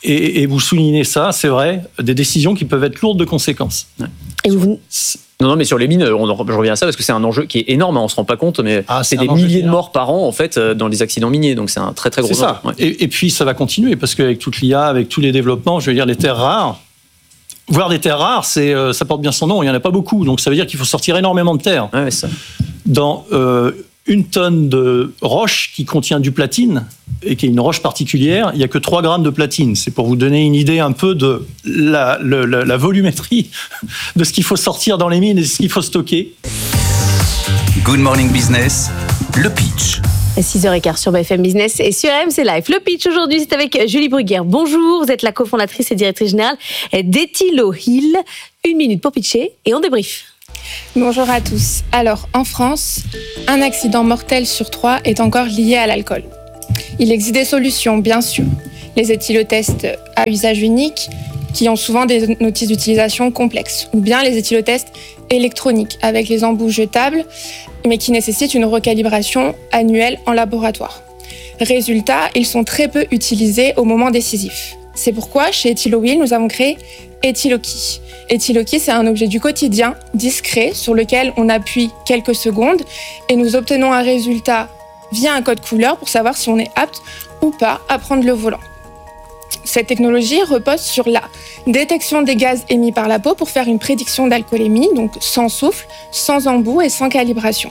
Et vous soulignez ça, c'est vrai, des décisions qui peuvent être lourdes de conséquences. Et vous... Non, mais sur les mines, je reviens à ça parce que c'est un enjeu qui est énorme, on ne se rend pas compte, mais c'est des milliers de morts par an en fait dans les accidents miniers, donc c'est un très très gros enjeu. C'est ça. Et puis ça va continuer parce qu'avec toute l'IA, avec tous les développements, je veux dire les terres rares, voire des terres rares, ça porte bien son nom, il n'y en a pas beaucoup, donc ça veut dire qu'il faut sortir énormément de terre. Ouais, ça. Dans 1 tonne de roche qui contient du platine, et qui est une roche particulière, il n'y a que 3 grammes de platine. C'est pour vous donner une idée un peu de la volumétrie de ce qu'il faut sortir dans les mines et ce qu'il faut stocker. Good Morning Business, le pitch. 6h15 sur BFM Business et sur RMC Live. Le pitch aujourd'hui, c'est avec Julie Bruguière. Bonjour, vous êtes la cofondatrice et directrice générale d'Ethilo Hill. 1 minute pour pitcher et on débrief. Bonjour à tous. Alors, en France, un accident mortel sur 3 est encore lié à l'alcool. Il existe des solutions, bien sûr. Les éthylotests à usage unique, qui ont souvent des notices d'utilisation complexes, ou bien les éthylotests électroniques, avec les embouts jetables, mais qui nécessitent une recalibration annuelle en laboratoire. Résultat, ils sont très peu utilisés au moment décisif. C'est pourquoi, chez Ethilo Hill, nous avons créé Ethilo Key. Ethilo Key, c'est un objet du quotidien, discret, sur lequel on appuie quelques secondes et nous obtenons un résultat via un code couleur pour savoir si on est apte ou pas à prendre le volant. Cette technologie repose sur la détection des gaz émis par la peau pour faire une prédiction d'alcoolémie, donc sans souffle, sans embout et sans calibration.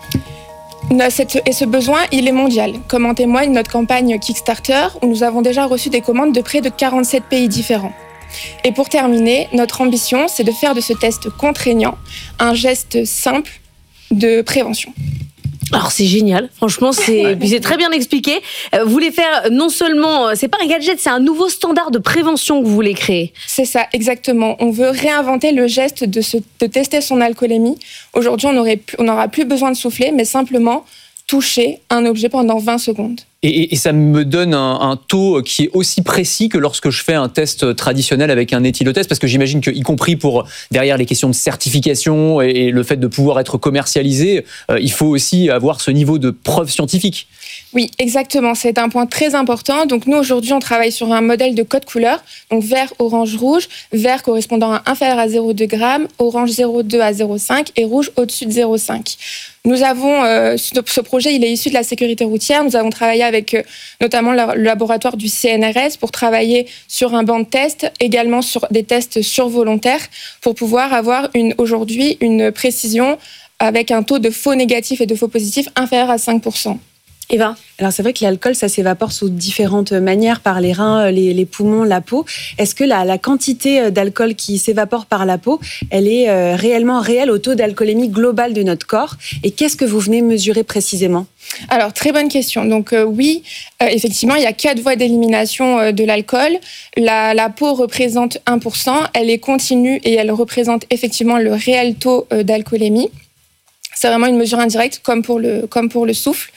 Et ce besoin, il est mondial, comme en témoigne notre campagne Kickstarter, où nous avons déjà reçu des commandes de près de 47 pays différents. Et pour terminer, notre ambition, c'est de faire de ce test contraignant un geste simple de prévention. Alors c'est génial, franchement c'est très bien expliqué. Vous voulez faire non seulement, c'est pas un gadget, c'est un nouveau standard de prévention que vous voulez créer. C'est ça, exactement. On veut réinventer le geste de tester son alcoolémie. Aujourd'hui, on n'aura plus besoin de souffler, mais simplement toucher un objet pendant 20 secondes. Et ça me donne un taux qui est aussi précis que lorsque je fais un test traditionnel avec un éthylotest, parce que j'imagine que, y compris pour derrière les questions de certification et le fait de pouvoir être commercialisé, il faut aussi avoir ce niveau de preuve scientifique. Oui, exactement. C'est un point très important. Donc nous, aujourd'hui, on travaille sur un modèle de code couleur. Donc vert, orange, rouge. Vert correspondant à inférieur à 0,2 g, orange 0,2 à 0,5 et rouge au-dessus de 0,5. Nous avons, ce projet, il est issu de la sécurité routière. Nous avons travaillé avec notamment le laboratoire du CNRS pour travailler sur un banc de test, également sur des tests survolontaires, pour pouvoir avoir aujourd'hui une précision avec un taux de faux négatifs et de faux positifs inférieur à 5%. Eva ? Alors c'est vrai que l'alcool, ça s'évapore sous différentes manières, par les reins, les poumons, la peau. Est-ce que la quantité d'alcool qui s'évapore par la peau, elle est réellement réelle au taux d'alcoolémie global de notre corps ? Et qu'est-ce que vous venez mesurer précisément ? Alors, très bonne question. Donc oui, effectivement, il y a 4 voies d'élimination de l'alcool. La peau représente 1%, elle est continue et elle représente effectivement le réel taux d'alcoolémie. C'est vraiment une mesure indirecte, comme pour le souffle.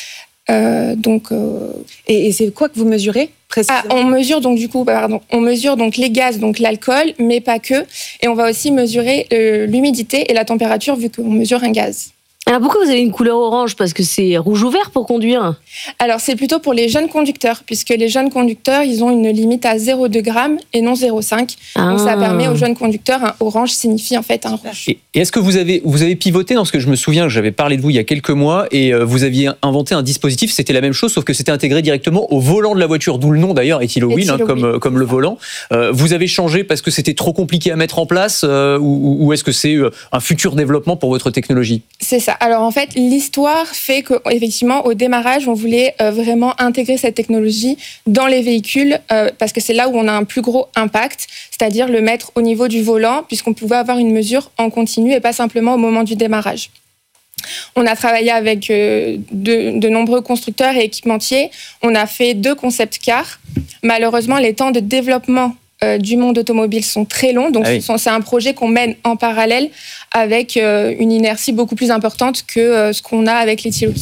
Et c'est quoi que vous mesurez précisément ? On mesure donc les gaz, donc l'alcool, mais pas que. Et on va aussi mesurer l'humidité et la température vu qu'on mesure un gaz. Alors pourquoi vous avez une couleur orange ? Parce que c'est rouge ou vert pour conduire ? Alors c'est plutôt pour les jeunes conducteurs, puisque les jeunes conducteurs, ils ont une limite à 0,2 g et non 0,5. Donc ça permet aux jeunes conducteurs, un orange signifie en fait un rouge. Et est-ce que vous avez pivoté dans ce que je me souviens que j'avais parlé de vous il y a quelques mois et vous aviez inventé un dispositif, c'était la même chose sauf que c'était intégré directement au volant de la voiture, d'où le nom d'ailleurs, Ethilo Wheel, comme le volant. Vous avez changé parce que c'était trop compliqué à mettre en place ou est-ce que c'est un futur développement pour votre technologie ? C'est ça. Alors en fait, l'histoire fait qu'effectivement, au démarrage, on voulait vraiment intégrer cette technologie dans les véhicules parce que c'est là où on a un plus gros impact, c'est-à-dire le mettre au niveau du volant, puisqu'on pouvait avoir une mesure en continu et pas simplement au moment du démarrage. On a travaillé avec de nombreux constructeurs et équipementiers. On a fait 2 concept cars. Malheureusement, les temps de développement du monde automobile sont très longs, donc c'est un projet qu'on mène en parallèle avec une inertie beaucoup plus importante que ce qu'on a avec l'Ethilo Key.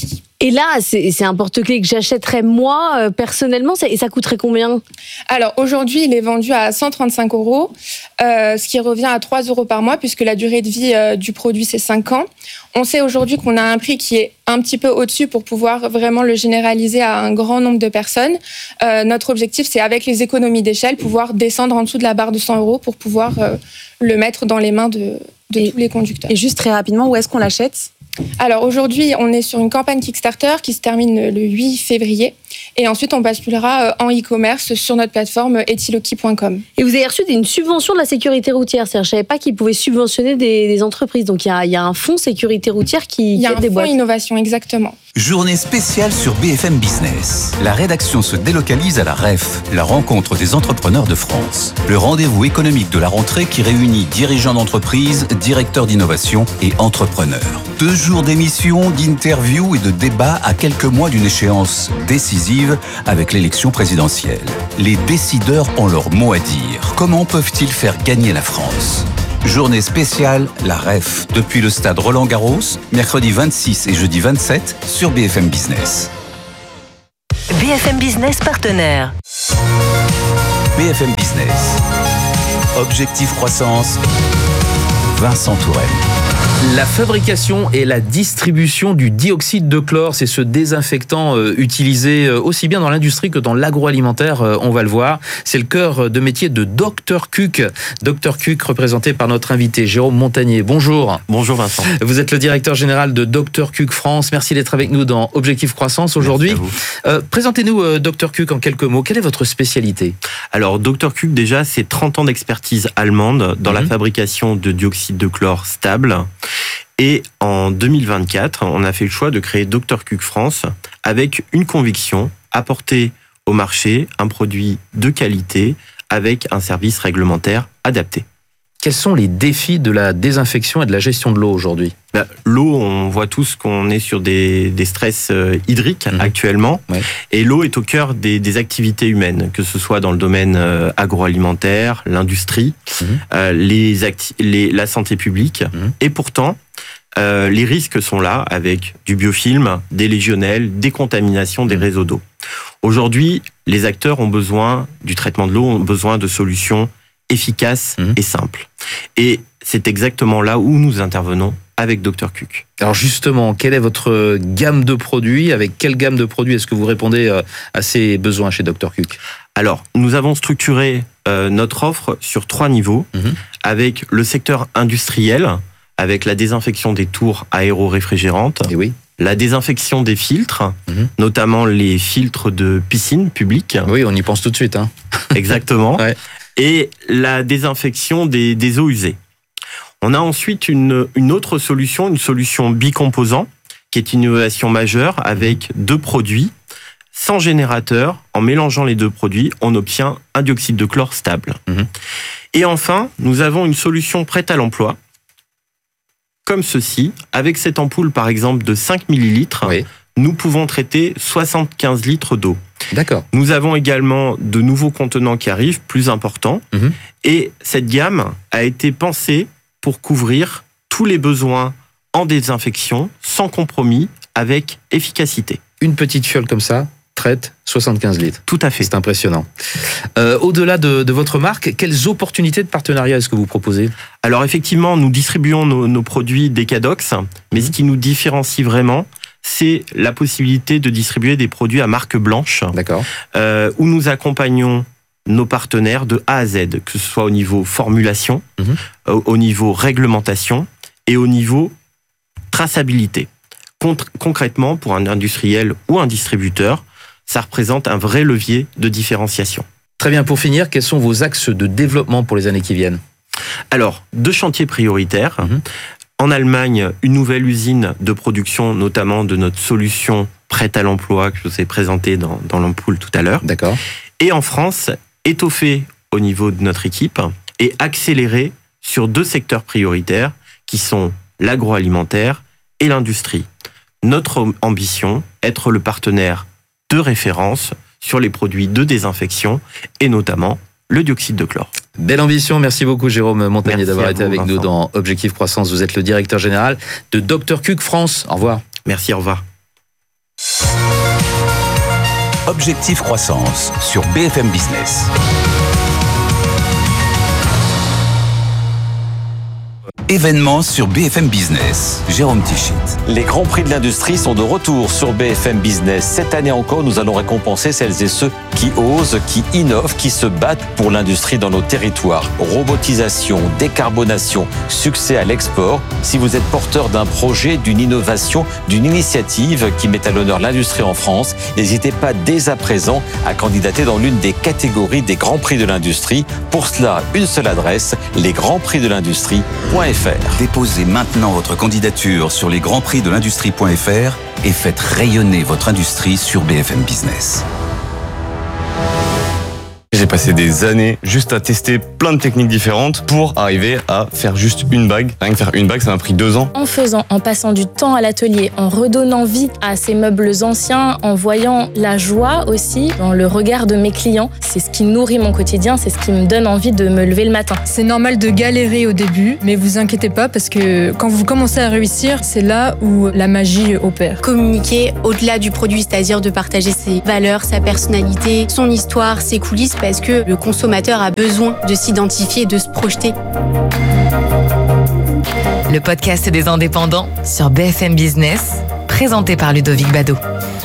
Et là, c'est un porte-clés que j'achèterais moi, personnellement, et ça coûterait combien? Alors aujourd'hui, il est vendu à 135 €, ce qui revient à 3 € par mois, puisque la durée de vie du produit, c'est 5 ans. On sait aujourd'hui qu'on a un prix qui est un petit peu au-dessus pour pouvoir vraiment le généraliser à un grand nombre de personnes. Notre objectif, c'est avec les économies d'échelle, pouvoir descendre en dessous de la barre de 100 € pour pouvoir le mettre dans les mains de tous les conducteurs. Et juste très rapidement, où est-ce qu'on l'achète? Alors aujourd'hui, on est sur une campagne Kickstarter qui se termine le 8 février. Et ensuite, on basculera en e-commerce sur notre plateforme etiloki.com. Et vous avez reçu une subvention de la sécurité routière. C'est-à-dire, je ne savais pas qu'ils pouvaient subventionner des entreprises. Donc, il y a un fonds sécurité routière qui aide des boîtes. Il y a un fonds innovation, exactement. Journée spéciale sur BFM Business. La rédaction se délocalise à la REF, la rencontre des entrepreneurs de France. Le rendez-vous économique de la rentrée qui réunit dirigeants d'entreprise, directeurs d'innovation et entrepreneurs. 2 jours d'émissions, d'interviews et de débats à quelques mois d'une échéance décisive avec l'élection présidentielle. Les décideurs ont leur mot à dire. Comment peuvent-ils faire gagner la France ? Journée spéciale, la REF, depuis le stade Roland-Garros, mercredi 26 et jeudi 27 sur BFM Business. BFM Business partenaire. BFM Business. Objectif croissance, Vincent Tourelle. La fabrication et la distribution du dioxyde de chlore, c'est ce désinfectant utilisé aussi bien dans l'industrie que dans l'agroalimentaire, on va le voir. C'est le cœur de métier de Dr Cuc. Dr Cuc, représenté par notre invité Jérôme Montagnier. Bonjour. Bonjour Vincent. Vous êtes le directeur général de Dr Cuc France. Merci d'être avec nous dans Objectif Croissance aujourd'hui. Présentez-nous Dr Cuc en quelques mots. Quelle est votre spécialité? Alors Dr Cuc, déjà, c'est 30 ans d'expertise allemande dans la fabrication de dioxyde de chlore stable. Et en 2024, on a fait le choix de créer Dr Cuc France avec une conviction, apporter au marché un produit de qualité avec un service réglementaire adapté. Quels sont les défis de la désinfection et de la gestion de l'eau aujourd'hui? L'eau, on voit tous qu'on est sur des stress hydriques actuellement. Ouais. Et l'eau est au cœur des activités humaines, que ce soit dans le domaine agroalimentaire, l'industrie, la santé publique. Et pourtant, les risques sont là avec du biofilm, des légionnels, des contaminations des réseaux d'eau. Aujourd'hui, les acteurs ont besoin du traitement de l'eau, ont besoin de solutions efficaces et simples. Et c'est exactement là où nous intervenons avec Dr Cuc. Alors justement, quelle est votre gamme de produits? Avec quelle gamme de produits est-ce que vous répondez à ces besoins chez Dr Cuc? Alors, nous avons structuré notre offre sur 3 niveaux, avec le secteur industriel, avec la désinfection des tours aéro-réfrigérantes, la désinfection des filtres, notamment les filtres de piscine publique. Oui, on y pense tout de suite. Exactement. Et la désinfection des eaux usées. On a ensuite une autre solution, une solution bicomposant, qui est une innovation majeure avec 2 produits. Sans générateur, en mélangeant les 2 produits, on obtient un dioxyde de chlore stable. Et enfin, nous avons une solution prête à l'emploi, comme ceci. Avec cette ampoule, par exemple, de 5 millilitres, nous pouvons traiter 75 litres d'eau. D'accord. Nous avons également de nouveaux contenants qui arrivent, plus importants. Et cette gamme a été pensée pour couvrir tous les besoins en désinfection, sans compromis, avec efficacité. Une petite fiole comme ça traite 75 litres. Tout à fait. C'est impressionnant. Au-delà de votre marque, quelles opportunités de partenariat est-ce que vous proposez? Alors effectivement, nous distribuons nos produits Decadox, mais ce qui nous différencie vraiment, c'est la possibilité de distribuer des produits à marque blanche. D'accord. Où nous accompagnons nos partenaires de A à Z, que ce soit au niveau formulation, au niveau réglementation et au niveau traçabilité. Concrètement, pour un industriel ou un distributeur, ça représente un vrai levier de différenciation. Très bien, pour finir, quels sont vos axes de développement pour les années qui viennent? Alors, 2 chantiers prioritaires. En Allemagne, une nouvelle usine de production, notamment de notre solution prête à l'emploi que je vous ai présentée dans l'ampoule tout à l'heure. D'accord. Et en France, étoffer au niveau de notre équipe et accélérer sur 2 secteurs prioritaires qui sont l'agroalimentaire et l'industrie. Notre ambition, être le partenaire de référence sur les produits de désinfection et notamment le dioxyde de chlore. Belle ambition, merci beaucoup Jérôme Montagnier d'avoir été avec nous Vincent. dans Objectif Croissance. Vous êtes le directeur général de Dr Cuc France. Au revoir. Merci, au revoir. Objectif Croissance sur BFM Business. Événements sur BFM Business. Jérôme Tichit. Les Grands Prix de l'industrie sont de retour sur BFM Business. Cette année encore, nous allons récompenser celles et ceux qui osent, qui innovent, qui se battent pour l'industrie dans nos territoires. Robotisation, décarbonation, succès à l'export. Si vous êtes porteur d'un projet, d'une innovation, d'une initiative qui met à l'honneur l'industrie en France, n'hésitez pas dès à présent à candidater dans l'une des catégories des Grands Prix de l'industrie. Pour cela, une seule adresse, lesgrandsprixdelindustrie.fr. Déposez maintenant votre candidature sur lesgrandsprixdelindustrie.fr et faites rayonner votre industrie sur BFM Business. J'ai passé des années juste à tester plein de techniques différentes pour arriver à faire juste une bague. Rien que faire une bague, ça m'a pris 2 ans. En passant du temps à l'atelier, en redonnant vie à ces meubles anciens, en voyant la joie aussi dans le regard de mes clients, c'est ce qui nourrit mon quotidien, c'est ce qui me donne envie de me lever le matin. C'est normal de galérer au début, mais vous inquiétez pas parce que quand vous commencez à réussir, c'est là où la magie opère. Communiquer au-delà du produit, c'est-à-dire de partager ses valeurs, sa personnalité, son histoire, ses coulisses, parce que le consommateur a besoin de s'identifier et de se projeter. Le podcast des indépendants sur BFM Business, présenté par Ludovic Bado.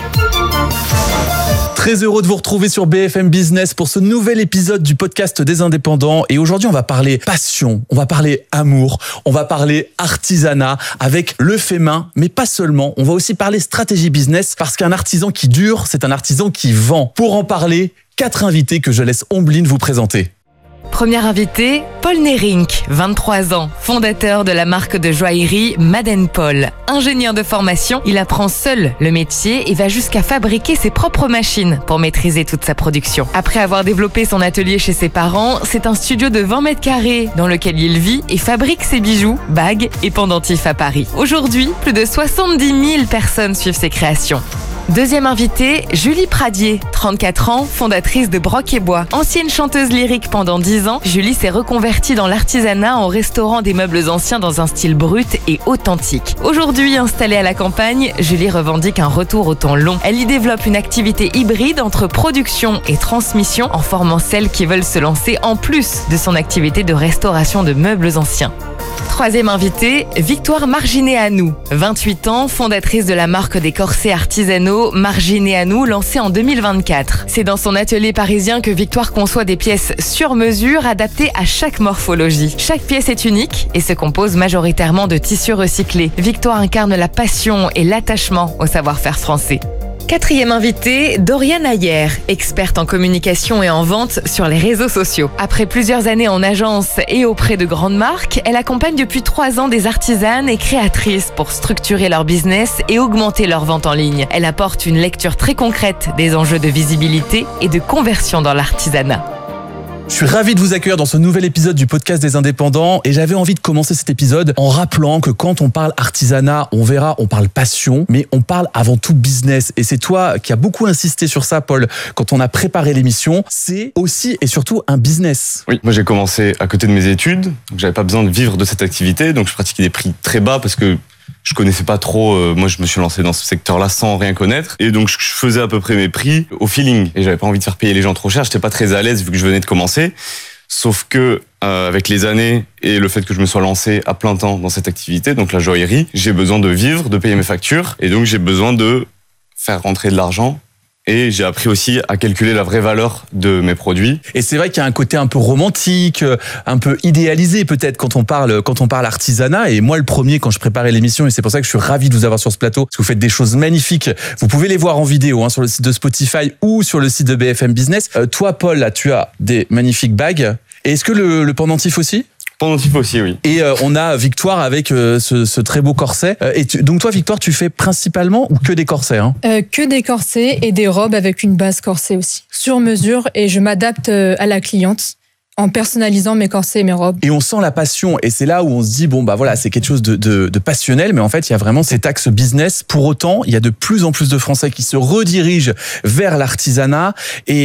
Très heureux de vous retrouver sur BFM Business pour ce nouvel épisode du podcast des indépendants. Et aujourd'hui, on va parler passion, on va parler amour, on va parler artisanat avec le fait main, mais pas seulement. On va aussi parler stratégie business parce qu'un artisan qui dure, c'est un artisan qui vend. Pour en parler, 4 invités que je laisse Ombline vous présenter. Premier invité, Paul Nerink, 23 ans, fondateur de la marque de joaillerie Madden Paul. Ingénieur de formation, il apprend seul le métier et va jusqu'à fabriquer ses propres machines pour maîtriser toute sa production. Après avoir développé son atelier chez ses parents, c'est un studio de 20 mètres carrés dans lequel il vit et fabrique ses bijoux, bagues et pendentifs à Paris. Aujourd'hui, plus de 70 000 personnes suivent ses créations. Deuxième invitée, Julie Pradier, 34 ans, fondatrice de Broc et Bois. Ancienne chanteuse lyrique pendant 10 ans, Julie s'est reconvertie dans l'artisanat en restaurant des meubles anciens dans un style brut et authentique. Aujourd'hui installée à la campagne, Julie revendique un retour au temps long. Elle y développe une activité hybride entre production et transmission en formant celles qui veulent se lancer en plus de son activité de restauration de meubles anciens. Troisième invitée, Victoire Marginéanou, 28 ans, fondatrice de la marque des corsets artisanaux Marginéanou, lancée en 2024. C'est dans son atelier parisien que Victoire conçoit des pièces sur mesure adaptées à chaque morphologie. Chaque pièce est unique et se compose majoritairement de tissus recyclés. Victoire incarne la passion et l'attachement au savoir-faire français. Quatrième invitée, Doriane Ayer, experte en communication et en vente sur les réseaux sociaux. Après plusieurs années en agence et auprès de grandes marques, elle accompagne depuis 3 ans des artisanes et créatrices pour structurer leur business et augmenter leur vente en ligne. Elle apporte une lecture très concrète des enjeux de visibilité et de conversion dans l'artisanat. Je suis ravi de vous accueillir dans ce nouvel épisode du podcast des indépendants et j'avais envie de commencer cet épisode en rappelant que quand on parle artisanat, on verra, on parle passion, mais on parle avant tout business. Et c'est toi qui as beaucoup insisté sur ça, Paul, quand on a préparé l'émission. C'est aussi et surtout un business. Oui, moi j'ai commencé à côté de mes études, donc j'avais pas besoin de vivre de cette activité, donc je pratiquais des prix très bas parce que je connaissais pas trop, moi je me suis lancé dans ce secteur-là sans rien connaître et donc je faisais à peu près mes prix au feeling et j'avais pas envie de faire payer les gens trop cher, j'étais pas très à l'aise vu que je venais de commencer. Sauf que avec les années et le fait que je me sois lancé à plein temps dans cette activité, donc la joaillerie, j'ai besoin de vivre, de payer mes factures et donc j'ai besoin de faire rentrer de l'argent. Et j'ai appris aussi à calculer la vraie valeur de mes produits. Et c'est vrai qu'il y a un côté un peu romantique, un peu idéalisé peut-être quand on parle artisanat. Et moi, le premier, quand je préparais l'émission, et c'est pour ça que je suis ravi de vous avoir sur ce plateau, parce que vous faites des choses magnifiques. Vous pouvez les voir en vidéo sur le site de Spotify ou sur le site de BFM Business. Toi, Paul, là, tu as des magnifiques bagues. Et est-ce que le pendentif aussi ? Pendentif aussi, oui. Et on a Victoire avec ce très beau corset. Donc toi, Victoire, tu fais principalement ou que des corsets Que des corsets et des robes avec une base corset aussi. Sur mesure et je m'adapte à la cliente en personnalisant mes corsets et mes robes. Et on sent la passion et c'est là où on se dit, bon bah voilà, c'est quelque chose de passionnel, mais en fait, il y a vraiment cet axe business. Pour autant, il y a de plus en plus de Français qui se redirigent vers l'artisanat et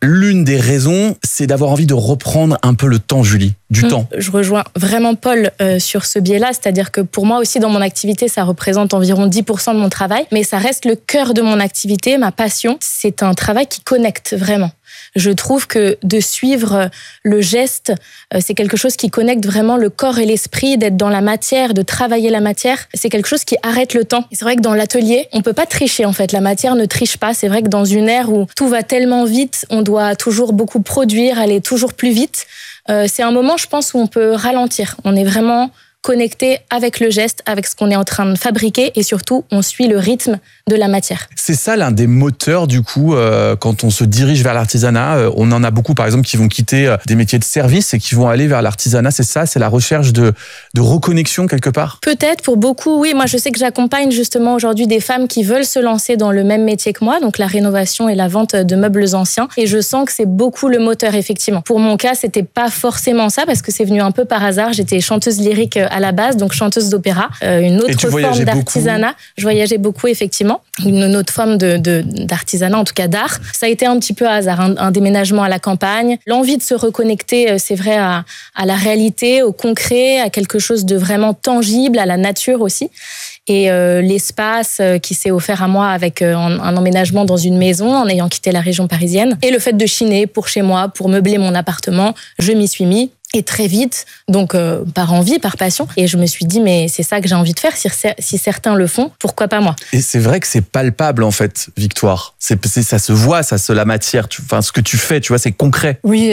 l'une des raisons, c'est d'avoir envie de reprendre un peu le temps, Julie, du temps. Je rejoins vraiment Paul sur ce biais-là, c'est-à-dire que pour moi aussi dans mon activité, ça représente environ 10% de mon travail, mais ça reste le cœur de mon activité, ma passion. C'est un travail qui connecte vraiment. Je trouve que de suivre le geste, c'est quelque chose qui connecte vraiment le corps et l'esprit, d'être dans la matière, de travailler la matière. C'est quelque chose qui arrête le temps. Et c'est vrai que dans l'atelier, on peut pas tricher en fait. La matière ne triche pas. C'est vrai que dans une ère où tout va tellement vite, on doit toujours beaucoup produire, aller toujours plus vite. C'est un moment, je pense, où on peut ralentir. On est vraiment connecté avec le geste, avec ce qu'on est en train de fabriquer et surtout, on suit le rythme de la matière. C'est ça l'un des moteurs du coup quand on se dirige vers l'artisanat. On en a beaucoup par exemple qui vont quitter des métiers de service et qui vont aller vers l'artisanat. C'est ça, c'est la recherche de reconnexion quelque part. Peut-être pour beaucoup, oui. Moi je sais que j'accompagne justement aujourd'hui des femmes qui veulent se lancer dans le même métier que moi, donc la rénovation et la vente de meubles anciens. Et je sens que c'est beaucoup le moteur effectivement. Pour mon cas, c'était pas forcément ça parce que c'est venu un peu par hasard. J'étais chanteuse lyrique à la base, donc chanteuse d'opéra, une autre forme d'artisanat. Je voyageais beaucoup effectivement, une autre forme d'artisanat, en tout cas d'art. Ça a été un petit peu hasard, un déménagement à la campagne, l'envie de se reconnecter, c'est vrai, à la réalité, au concret, à quelque chose de vraiment tangible, à la nature aussi. Et l'espace qui s'est offert à moi avec un emménagement dans une maison en ayant quitté la région parisienne. Et le fait de chiner pour chez moi, pour meubler mon appartement, je m'y suis mis. Et très vite, donc par envie, par passion. Et je me suis dit, mais c'est ça que j'ai envie de faire. Si certains le font, pourquoi pas moi? Et c'est vrai que c'est palpable en fait, Victoire. Ça se voit, la matière. Ce que tu fais, tu vois, c'est concret. Oui,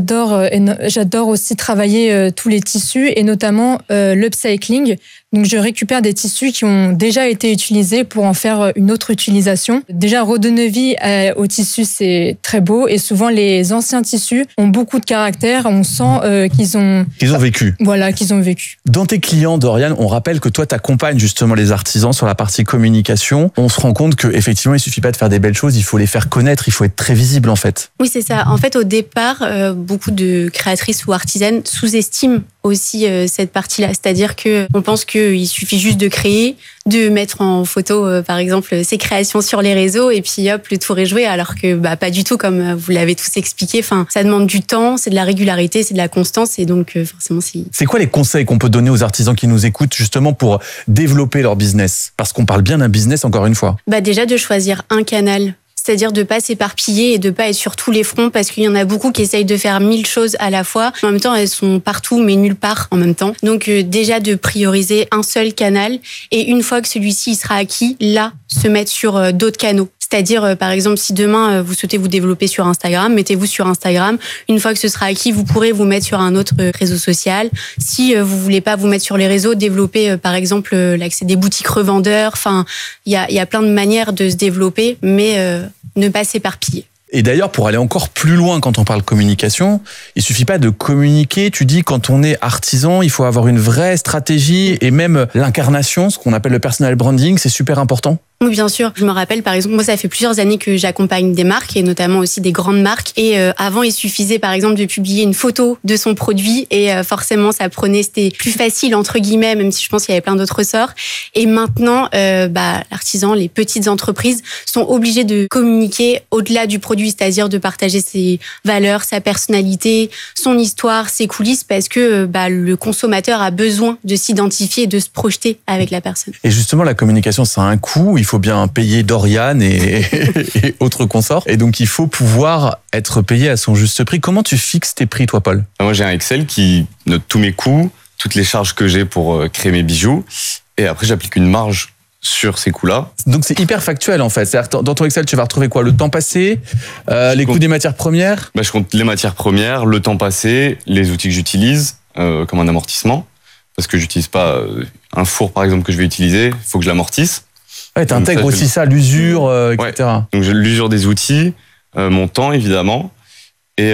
j'adore aussi travailler tous les tissus et notamment l'upcycling. Donc je récupère des tissus qui ont déjà été utilisés pour en faire une autre utilisation. Déjà redonner vie aux tissus, c'est très beau. Et souvent les anciens tissus ont beaucoup de caractère. On sent qu'ils ont vécu. Voilà, qu'ils ont vécu. Dans tes clients, Doriane, on rappelle que toi, tu accompagnes justement les artisans sur la partie communication. On se rend compte qu'effectivement, il suffit pas de faire des belles choses, il faut les faire connaître, il faut être très visible en fait. Oui, c'est ça. En fait, au départ, beaucoup de créatrices ou artisanes sous-estiment aussi cette partie-là. C'est-à-dire qu'on pense qu'il suffit juste de créer, de mettre en photo, par exemple, ses créations sur les réseaux et puis hop, le tour est joué. Alors que pas du tout, comme vous l'avez tous expliqué. Enfin, ça demande du temps, c'est de la régularité, c'est de la constance et donc forcément C'est quoi les conseils qu'on peut donner aux artisans qui nous écoutent justement pour développer leur business? Parce qu'on parle bien d'un business encore une fois. Déjà de choisir un canal. C'est-à-dire de pas s'éparpiller et de pas être sur tous les fronts parce qu'il y en a beaucoup qui essayent de faire 1000 choses à la fois. En même temps, elles sont partout mais nulle part en même temps. Donc déjà de prioriser un seul canal et une fois que celui-ci sera acquis, là, se mettre sur d'autres canaux. C'est-à-dire, par exemple, si demain, vous souhaitez vous développer sur Instagram, mettez-vous sur Instagram. Une fois que ce sera acquis, vous pourrez vous mettre sur un autre réseau social. Si vous voulez pas vous mettre sur les réseaux, développer, par exemple, l'accès des boutiques revendeurs. Enfin, il y a plein de manières de se développer, mais ne pas s'éparpiller. Et d'ailleurs, pour aller encore plus loin quand on parle communication, il suffit pas de communiquer. Tu dis, quand on est artisan, il faut avoir une vraie stratégie et même l'incarnation, ce qu'on appelle le personal branding, c'est super important. Oui, bien sûr. Je me rappelle, par exemple, moi, ça fait plusieurs années que j'accompagne des marques et notamment aussi des grandes marques. Et avant, il suffisait, par exemple, de publier une photo de son produit et forcément, c'était plus facile, entre guillemets, même si je pense qu'il y avait plein d'autres ressorts. Et maintenant, l'artisan, les petites entreprises sont obligées de communiquer au-delà du produit, c'est-à-dire de partager ses valeurs, sa personnalité, son histoire, ses coulisses, parce que le consommateur a besoin de s'identifier et de se projeter avec la personne. Et justement, la communication, ça a un coût. Il faut bien payer Doriane et autres consorts. Et donc, il faut pouvoir être payé à son juste prix. Comment tu fixes tes prix, toi, Paul? Moi, j'ai un Excel qui note tous mes coûts, toutes les charges que j'ai pour créer mes bijoux. Et après, j'applique une marge sur ces coûts-là. Donc, c'est hyper factuel, en fait. C'est-à-dire, dans ton Excel, tu vas retrouver quoi? Le temps passé, les coûts des matières premières? Je compte les matières premières, le temps passé, les outils que j'utilise, comme un amortissement. Parce que j'utilise pas un four, par exemple, que je vais utiliser. Il faut que je l'amortisse. Ouais, t'intègres aussi ça, l'usure, etc. Ouais. Donc, j'ai l'usure des outils, mon temps, évidemment, et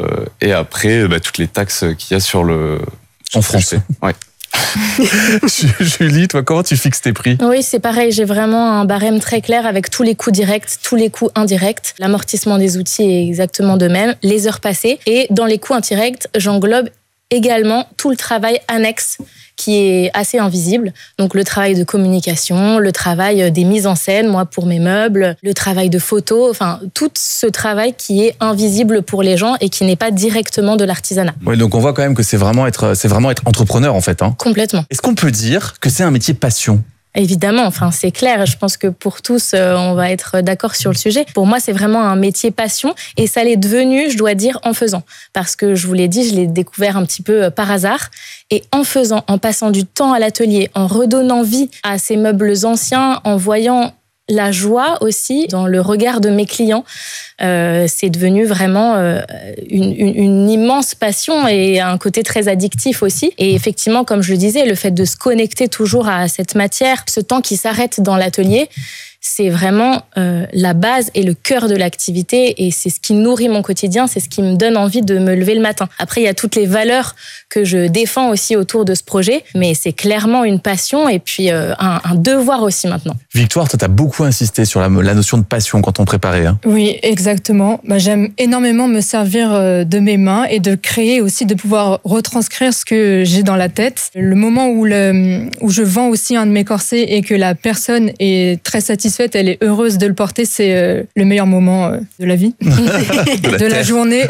après, toutes les taxes qu'il y a sur en France. Ouais. Julie, toi, comment tu fixes tes prix? Oui, c'est pareil. J'ai vraiment un barème très clair avec tous les coûts directs, tous les coûts indirects. L'amortissement des outils est exactement de même. Les heures passées. Et dans les coûts indirects, j'englobe également tout le travail annexe qui est assez invisible. Donc le travail de communication, le travail des mises en scène, moi pour mes meubles, le travail de photo, enfin tout ce travail qui est invisible pour les gens et qui n'est pas directement de l'artisanat. Ouais, donc on voit quand même que c'est vraiment être entrepreneur en fait. Hein. Complètement. Est-ce qu'on peut dire que c'est un métier passion ? Évidemment, enfin c'est clair. Je pense que pour tous, on va être d'accord sur le sujet. Pour moi, c'est vraiment un métier passion et ça l'est devenu, je dois dire, en faisant. Parce que je vous l'ai dit, je l'ai découvert un petit peu par hasard. Et en faisant, en passant du temps à l'atelier, en redonnant vie à ces meubles anciens, en voyant la joie aussi dans le regard de mes clients, c'est devenu vraiment une immense passion et un côté très addictif aussi. Et effectivement, comme je le disais, le fait de se connecter toujours à cette matière, ce temps qui s'arrête dans l'atelier, c'est vraiment la base et le cœur de l'activité et c'est ce qui nourrit mon quotidien, c'est ce qui me donne envie de me lever le matin. Après, il y a toutes les valeurs que je défends aussi autour de ce projet, mais c'est clairement une passion et puis un devoir aussi maintenant. Victoire, toi, tu as beaucoup insisté sur la notion de passion quand on préparait. Hein. Oui, exactement. J'aime énormément me servir de mes mains et de créer aussi, de pouvoir retranscrire ce que j'ai dans la tête. Le moment où je vends aussi un de mes corsets et que la personne est très satisfaite, elle est heureuse de le porter, c'est le meilleur moment de la vie, de la journée.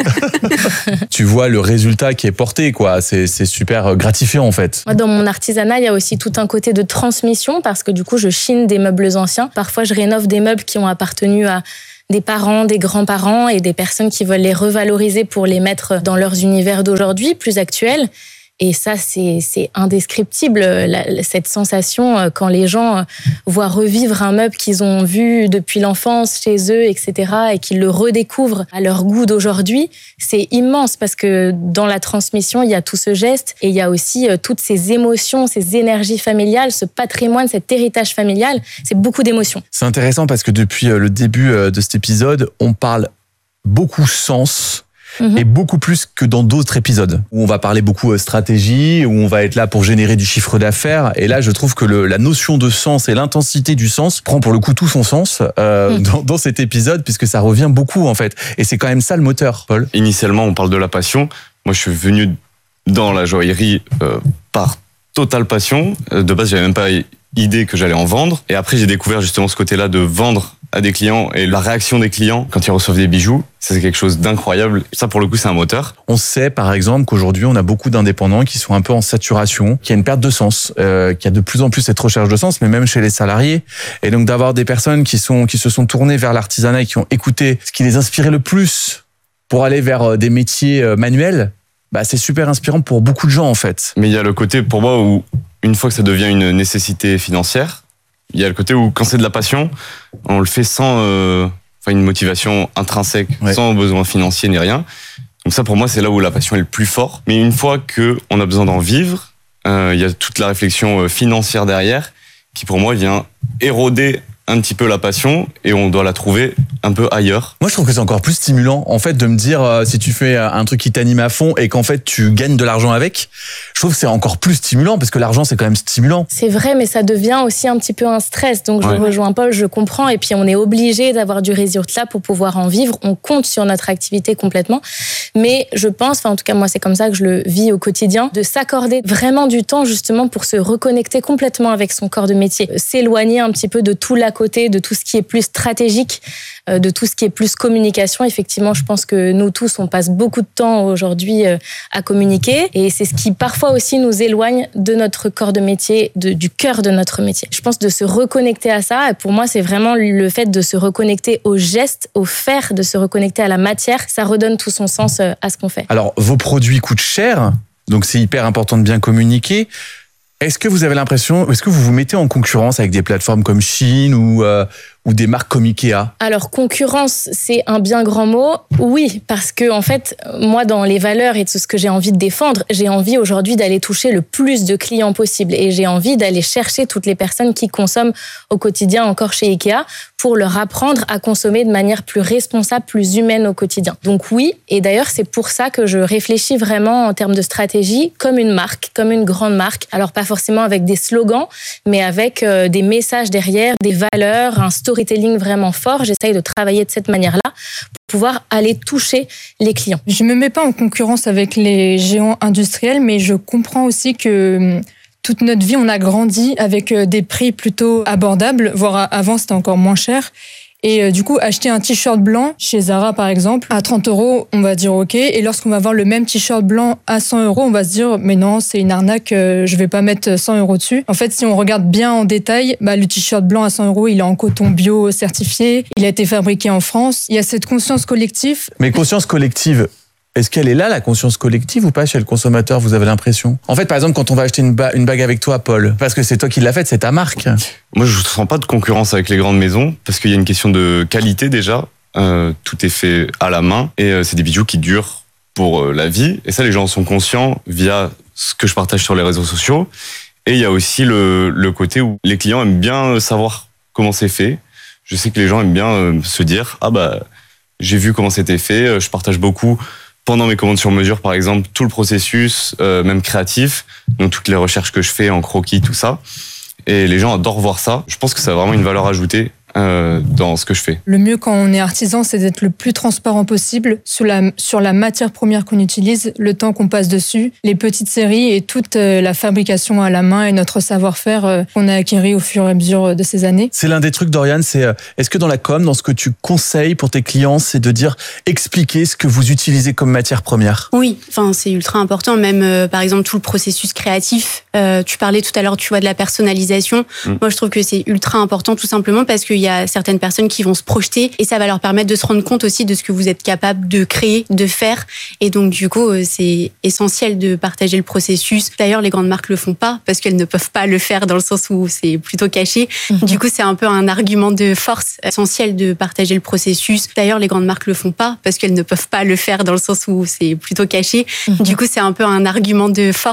Tu vois le résultat qui est porté, quoi. C'est super gratifiant, en fait. Moi, dans mon artisanat, il y a aussi tout un côté de transmission parce que du coup, je chine des meubles anciens. Parfois, je rénove des meubles qui ont appartenu à des parents, des grands-parents et des personnes qui veulent les revaloriser pour les mettre dans leurs univers d'aujourd'hui, plus actuels. Et ça, c'est indescriptible, cette sensation quand les gens voient revivre un meuble qu'ils ont vu depuis l'enfance chez eux, etc., et qu'ils le redécouvrent à leur goût d'aujourd'hui. C'est immense parce que dans la transmission, il y a tout ce geste et il y a aussi toutes ces émotions, ces énergies familiales, ce patrimoine, cet héritage familial. C'est beaucoup d'émotions. C'est intéressant parce que depuis le début de cet épisode, on parle beaucoup sens. Et beaucoup plus que dans d'autres épisodes où on va parler beaucoup stratégie, où on va être là pour générer du chiffre d'affaires. Et là, je trouve que la notion de sens et l'intensité du sens prend pour le coup tout son sens dans cet épisode puisque ça revient beaucoup en fait. Et c'est quand même ça le moteur, Paul. Initialement, on parle de la passion. Moi, je suis venu dans la joaillerie par totale passion. De base, j'avais même pas idée que j'allais en vendre. Et après, j'ai découvert justement ce côté-là de vendre à des clients et la réaction des clients quand ils reçoivent des bijoux, ça c'est quelque chose d'incroyable. Ça pour le coup c'est un moteur. On sait par exemple qu'aujourd'hui on a beaucoup d'indépendants qui sont un peu en saturation, qu'il y a une perte de sens, qu'il y a de plus en plus cette recherche de sens, mais même chez les salariés. Et donc d'avoir des personnes qui se sont tournées vers l'artisanat et qui ont écouté ce qui les inspirait le plus pour aller vers des métiers manuels, bah c'est super inspirant pour beaucoup de gens en fait. Mais il y a le côté pour moi où une fois que ça devient une nécessité financière, il y a le côté où quand c'est de la passion, on le fait sans une motivation intrinsèque, sans besoin financier ni rien. Donc ça pour moi c'est là où la passion est le plus fort. Mais une fois que on a besoin d'en vivre, il y a toute la réflexion financière derrière qui pour moi vient éroder un petit peu la passion et on doit la trouver un peu ailleurs. Moi, je trouve que c'est encore plus stimulant, en fait, de me dire si tu fais un truc qui t'anime à fond et qu'en fait tu gagnes de l'argent avec. Je trouve que c'est encore plus stimulant parce que l'argent c'est quand même stimulant. C'est vrai, mais ça devient aussi un petit peu un stress. Donc je rejoins Paul, je comprends. Et puis on est obligé d'avoir du résultat pour pouvoir en vivre. On compte sur notre activité complètement. Mais je pense, en tout cas moi c'est comme ça que je le vis au quotidien, de s'accorder vraiment du temps justement pour se reconnecter complètement avec son corps de métier, s'éloigner un petit peu de tout l'à côté, de tout ce qui est plus stratégique, de tout ce qui est plus communication. Effectivement, je pense que nous tous, on passe beaucoup de temps aujourd'hui à communiquer et c'est ce qui parfois aussi nous éloigne de notre corps de métier, du cœur de notre métier. Je pense de se reconnecter à ça et pour moi, c'est vraiment le fait de se reconnecter au geste, au faire, de se reconnecter à la matière. Ça redonne tout son sens à ce qu'on fait. Alors, vos produits coûtent cher, donc c'est hyper important de bien communiquer. Est-ce que vous avez l'impression, est-ce que vous vous mettez en concurrence avec des plateformes comme Shein ou des marques comme Ikea ? Alors, concurrence, c'est un bien grand mot. Oui, parce que, en fait, moi, dans les valeurs et tout ce que j'ai envie de défendre, j'ai envie aujourd'hui d'aller toucher le plus de clients possible. Et j'ai envie d'aller chercher toutes les personnes qui consomment au quotidien encore chez Ikea pour leur apprendre à consommer de manière plus responsable, plus humaine au quotidien. Donc oui, et d'ailleurs c'est pour ça que je réfléchis vraiment en termes de stratégie comme une marque, comme une grande marque. Alors pas forcément avec des slogans, mais avec des messages derrière, des valeurs, un storytelling vraiment fort. J'essaye de travailler de cette manière-là pour pouvoir aller toucher les clients. Je me mets pas en concurrence avec les géants industriels, mais je comprends aussi que toute notre vie, on a grandi avec des prix plutôt abordables, voire avant c'était encore moins cher. Et du coup, acheter un t-shirt blanc chez Zara, par exemple, à 30 €, on va dire OK. Et lorsqu'on va voir le même t-shirt blanc à 100 €, on va se dire, mais non, c'est une arnaque, je vais pas mettre 100 € dessus. En fait, si on regarde bien en détail, le t-shirt blanc à 100 €, il est en coton bio certifié, il a été fabriqué en France. Il y a cette conscience collective. Mais conscience collective, est-ce qu'elle est là, la conscience collective, ou pas chez le consommateur, vous avez l'impression? En fait, par exemple, quand on va acheter une bague avec toi, Paul, parce que c'est toi qui l'as faite, c'est ta marque. Moi, je ne sens pas de concurrence avec les grandes maisons, parce qu'il y a une question de qualité déjà. Tout est fait à la main, et c'est des bijoux qui durent pour la vie. Et ça, les gens en sont conscients via ce que je partage sur les réseaux sociaux. Et il y a aussi le côté où les clients aiment bien savoir comment c'est fait. Je sais que les gens aiment bien se dire, j'ai vu comment c'était fait, je partage beaucoup pendant mes commandes sur mesure, par exemple, tout le processus, même créatif, donc toutes les recherches que je fais en croquis, tout ça. Et les gens adorent voir ça. Je pense que ça a vraiment une valeur ajoutée dans ce que je fais. Le mieux quand on est artisan, c'est d'être le plus transparent possible sur la matière première qu'on utilise, le temps qu'on passe dessus, les petites séries et toute la fabrication à la main et notre savoir-faire qu'on a acquis au fur et à mesure de ces années. C'est l'un des trucs, Doriane, c'est est-ce que dans la com, dans ce que tu conseilles pour tes clients, c'est de dire, expliquer ce que vous utilisez comme matière première? Oui, c'est ultra important, même par exemple tout le processus créatif. Tu parlais tout à l'heure, tu vois, de la personnalisation. Moi, je trouve que c'est ultra important tout simplement parce qu'il y a certaines personnes qui vont se projeter et ça va leur permettre de se rendre compte aussi de ce que vous êtes capable de créer, de faire. Et donc, du coup, c'est essentiel de partager le processus. D'ailleurs, les grandes marques le font pas parce qu'elles ne peuvent pas le faire dans le sens où c'est plutôt caché. Du coup, c'est un peu un argument de force essentiel de partager le processus. D'ailleurs, les grandes marques le font pas parce qu'elles ne peuvent pas le faire dans le sens où c'est plutôt caché. Du coup, c'est un peu un argument de force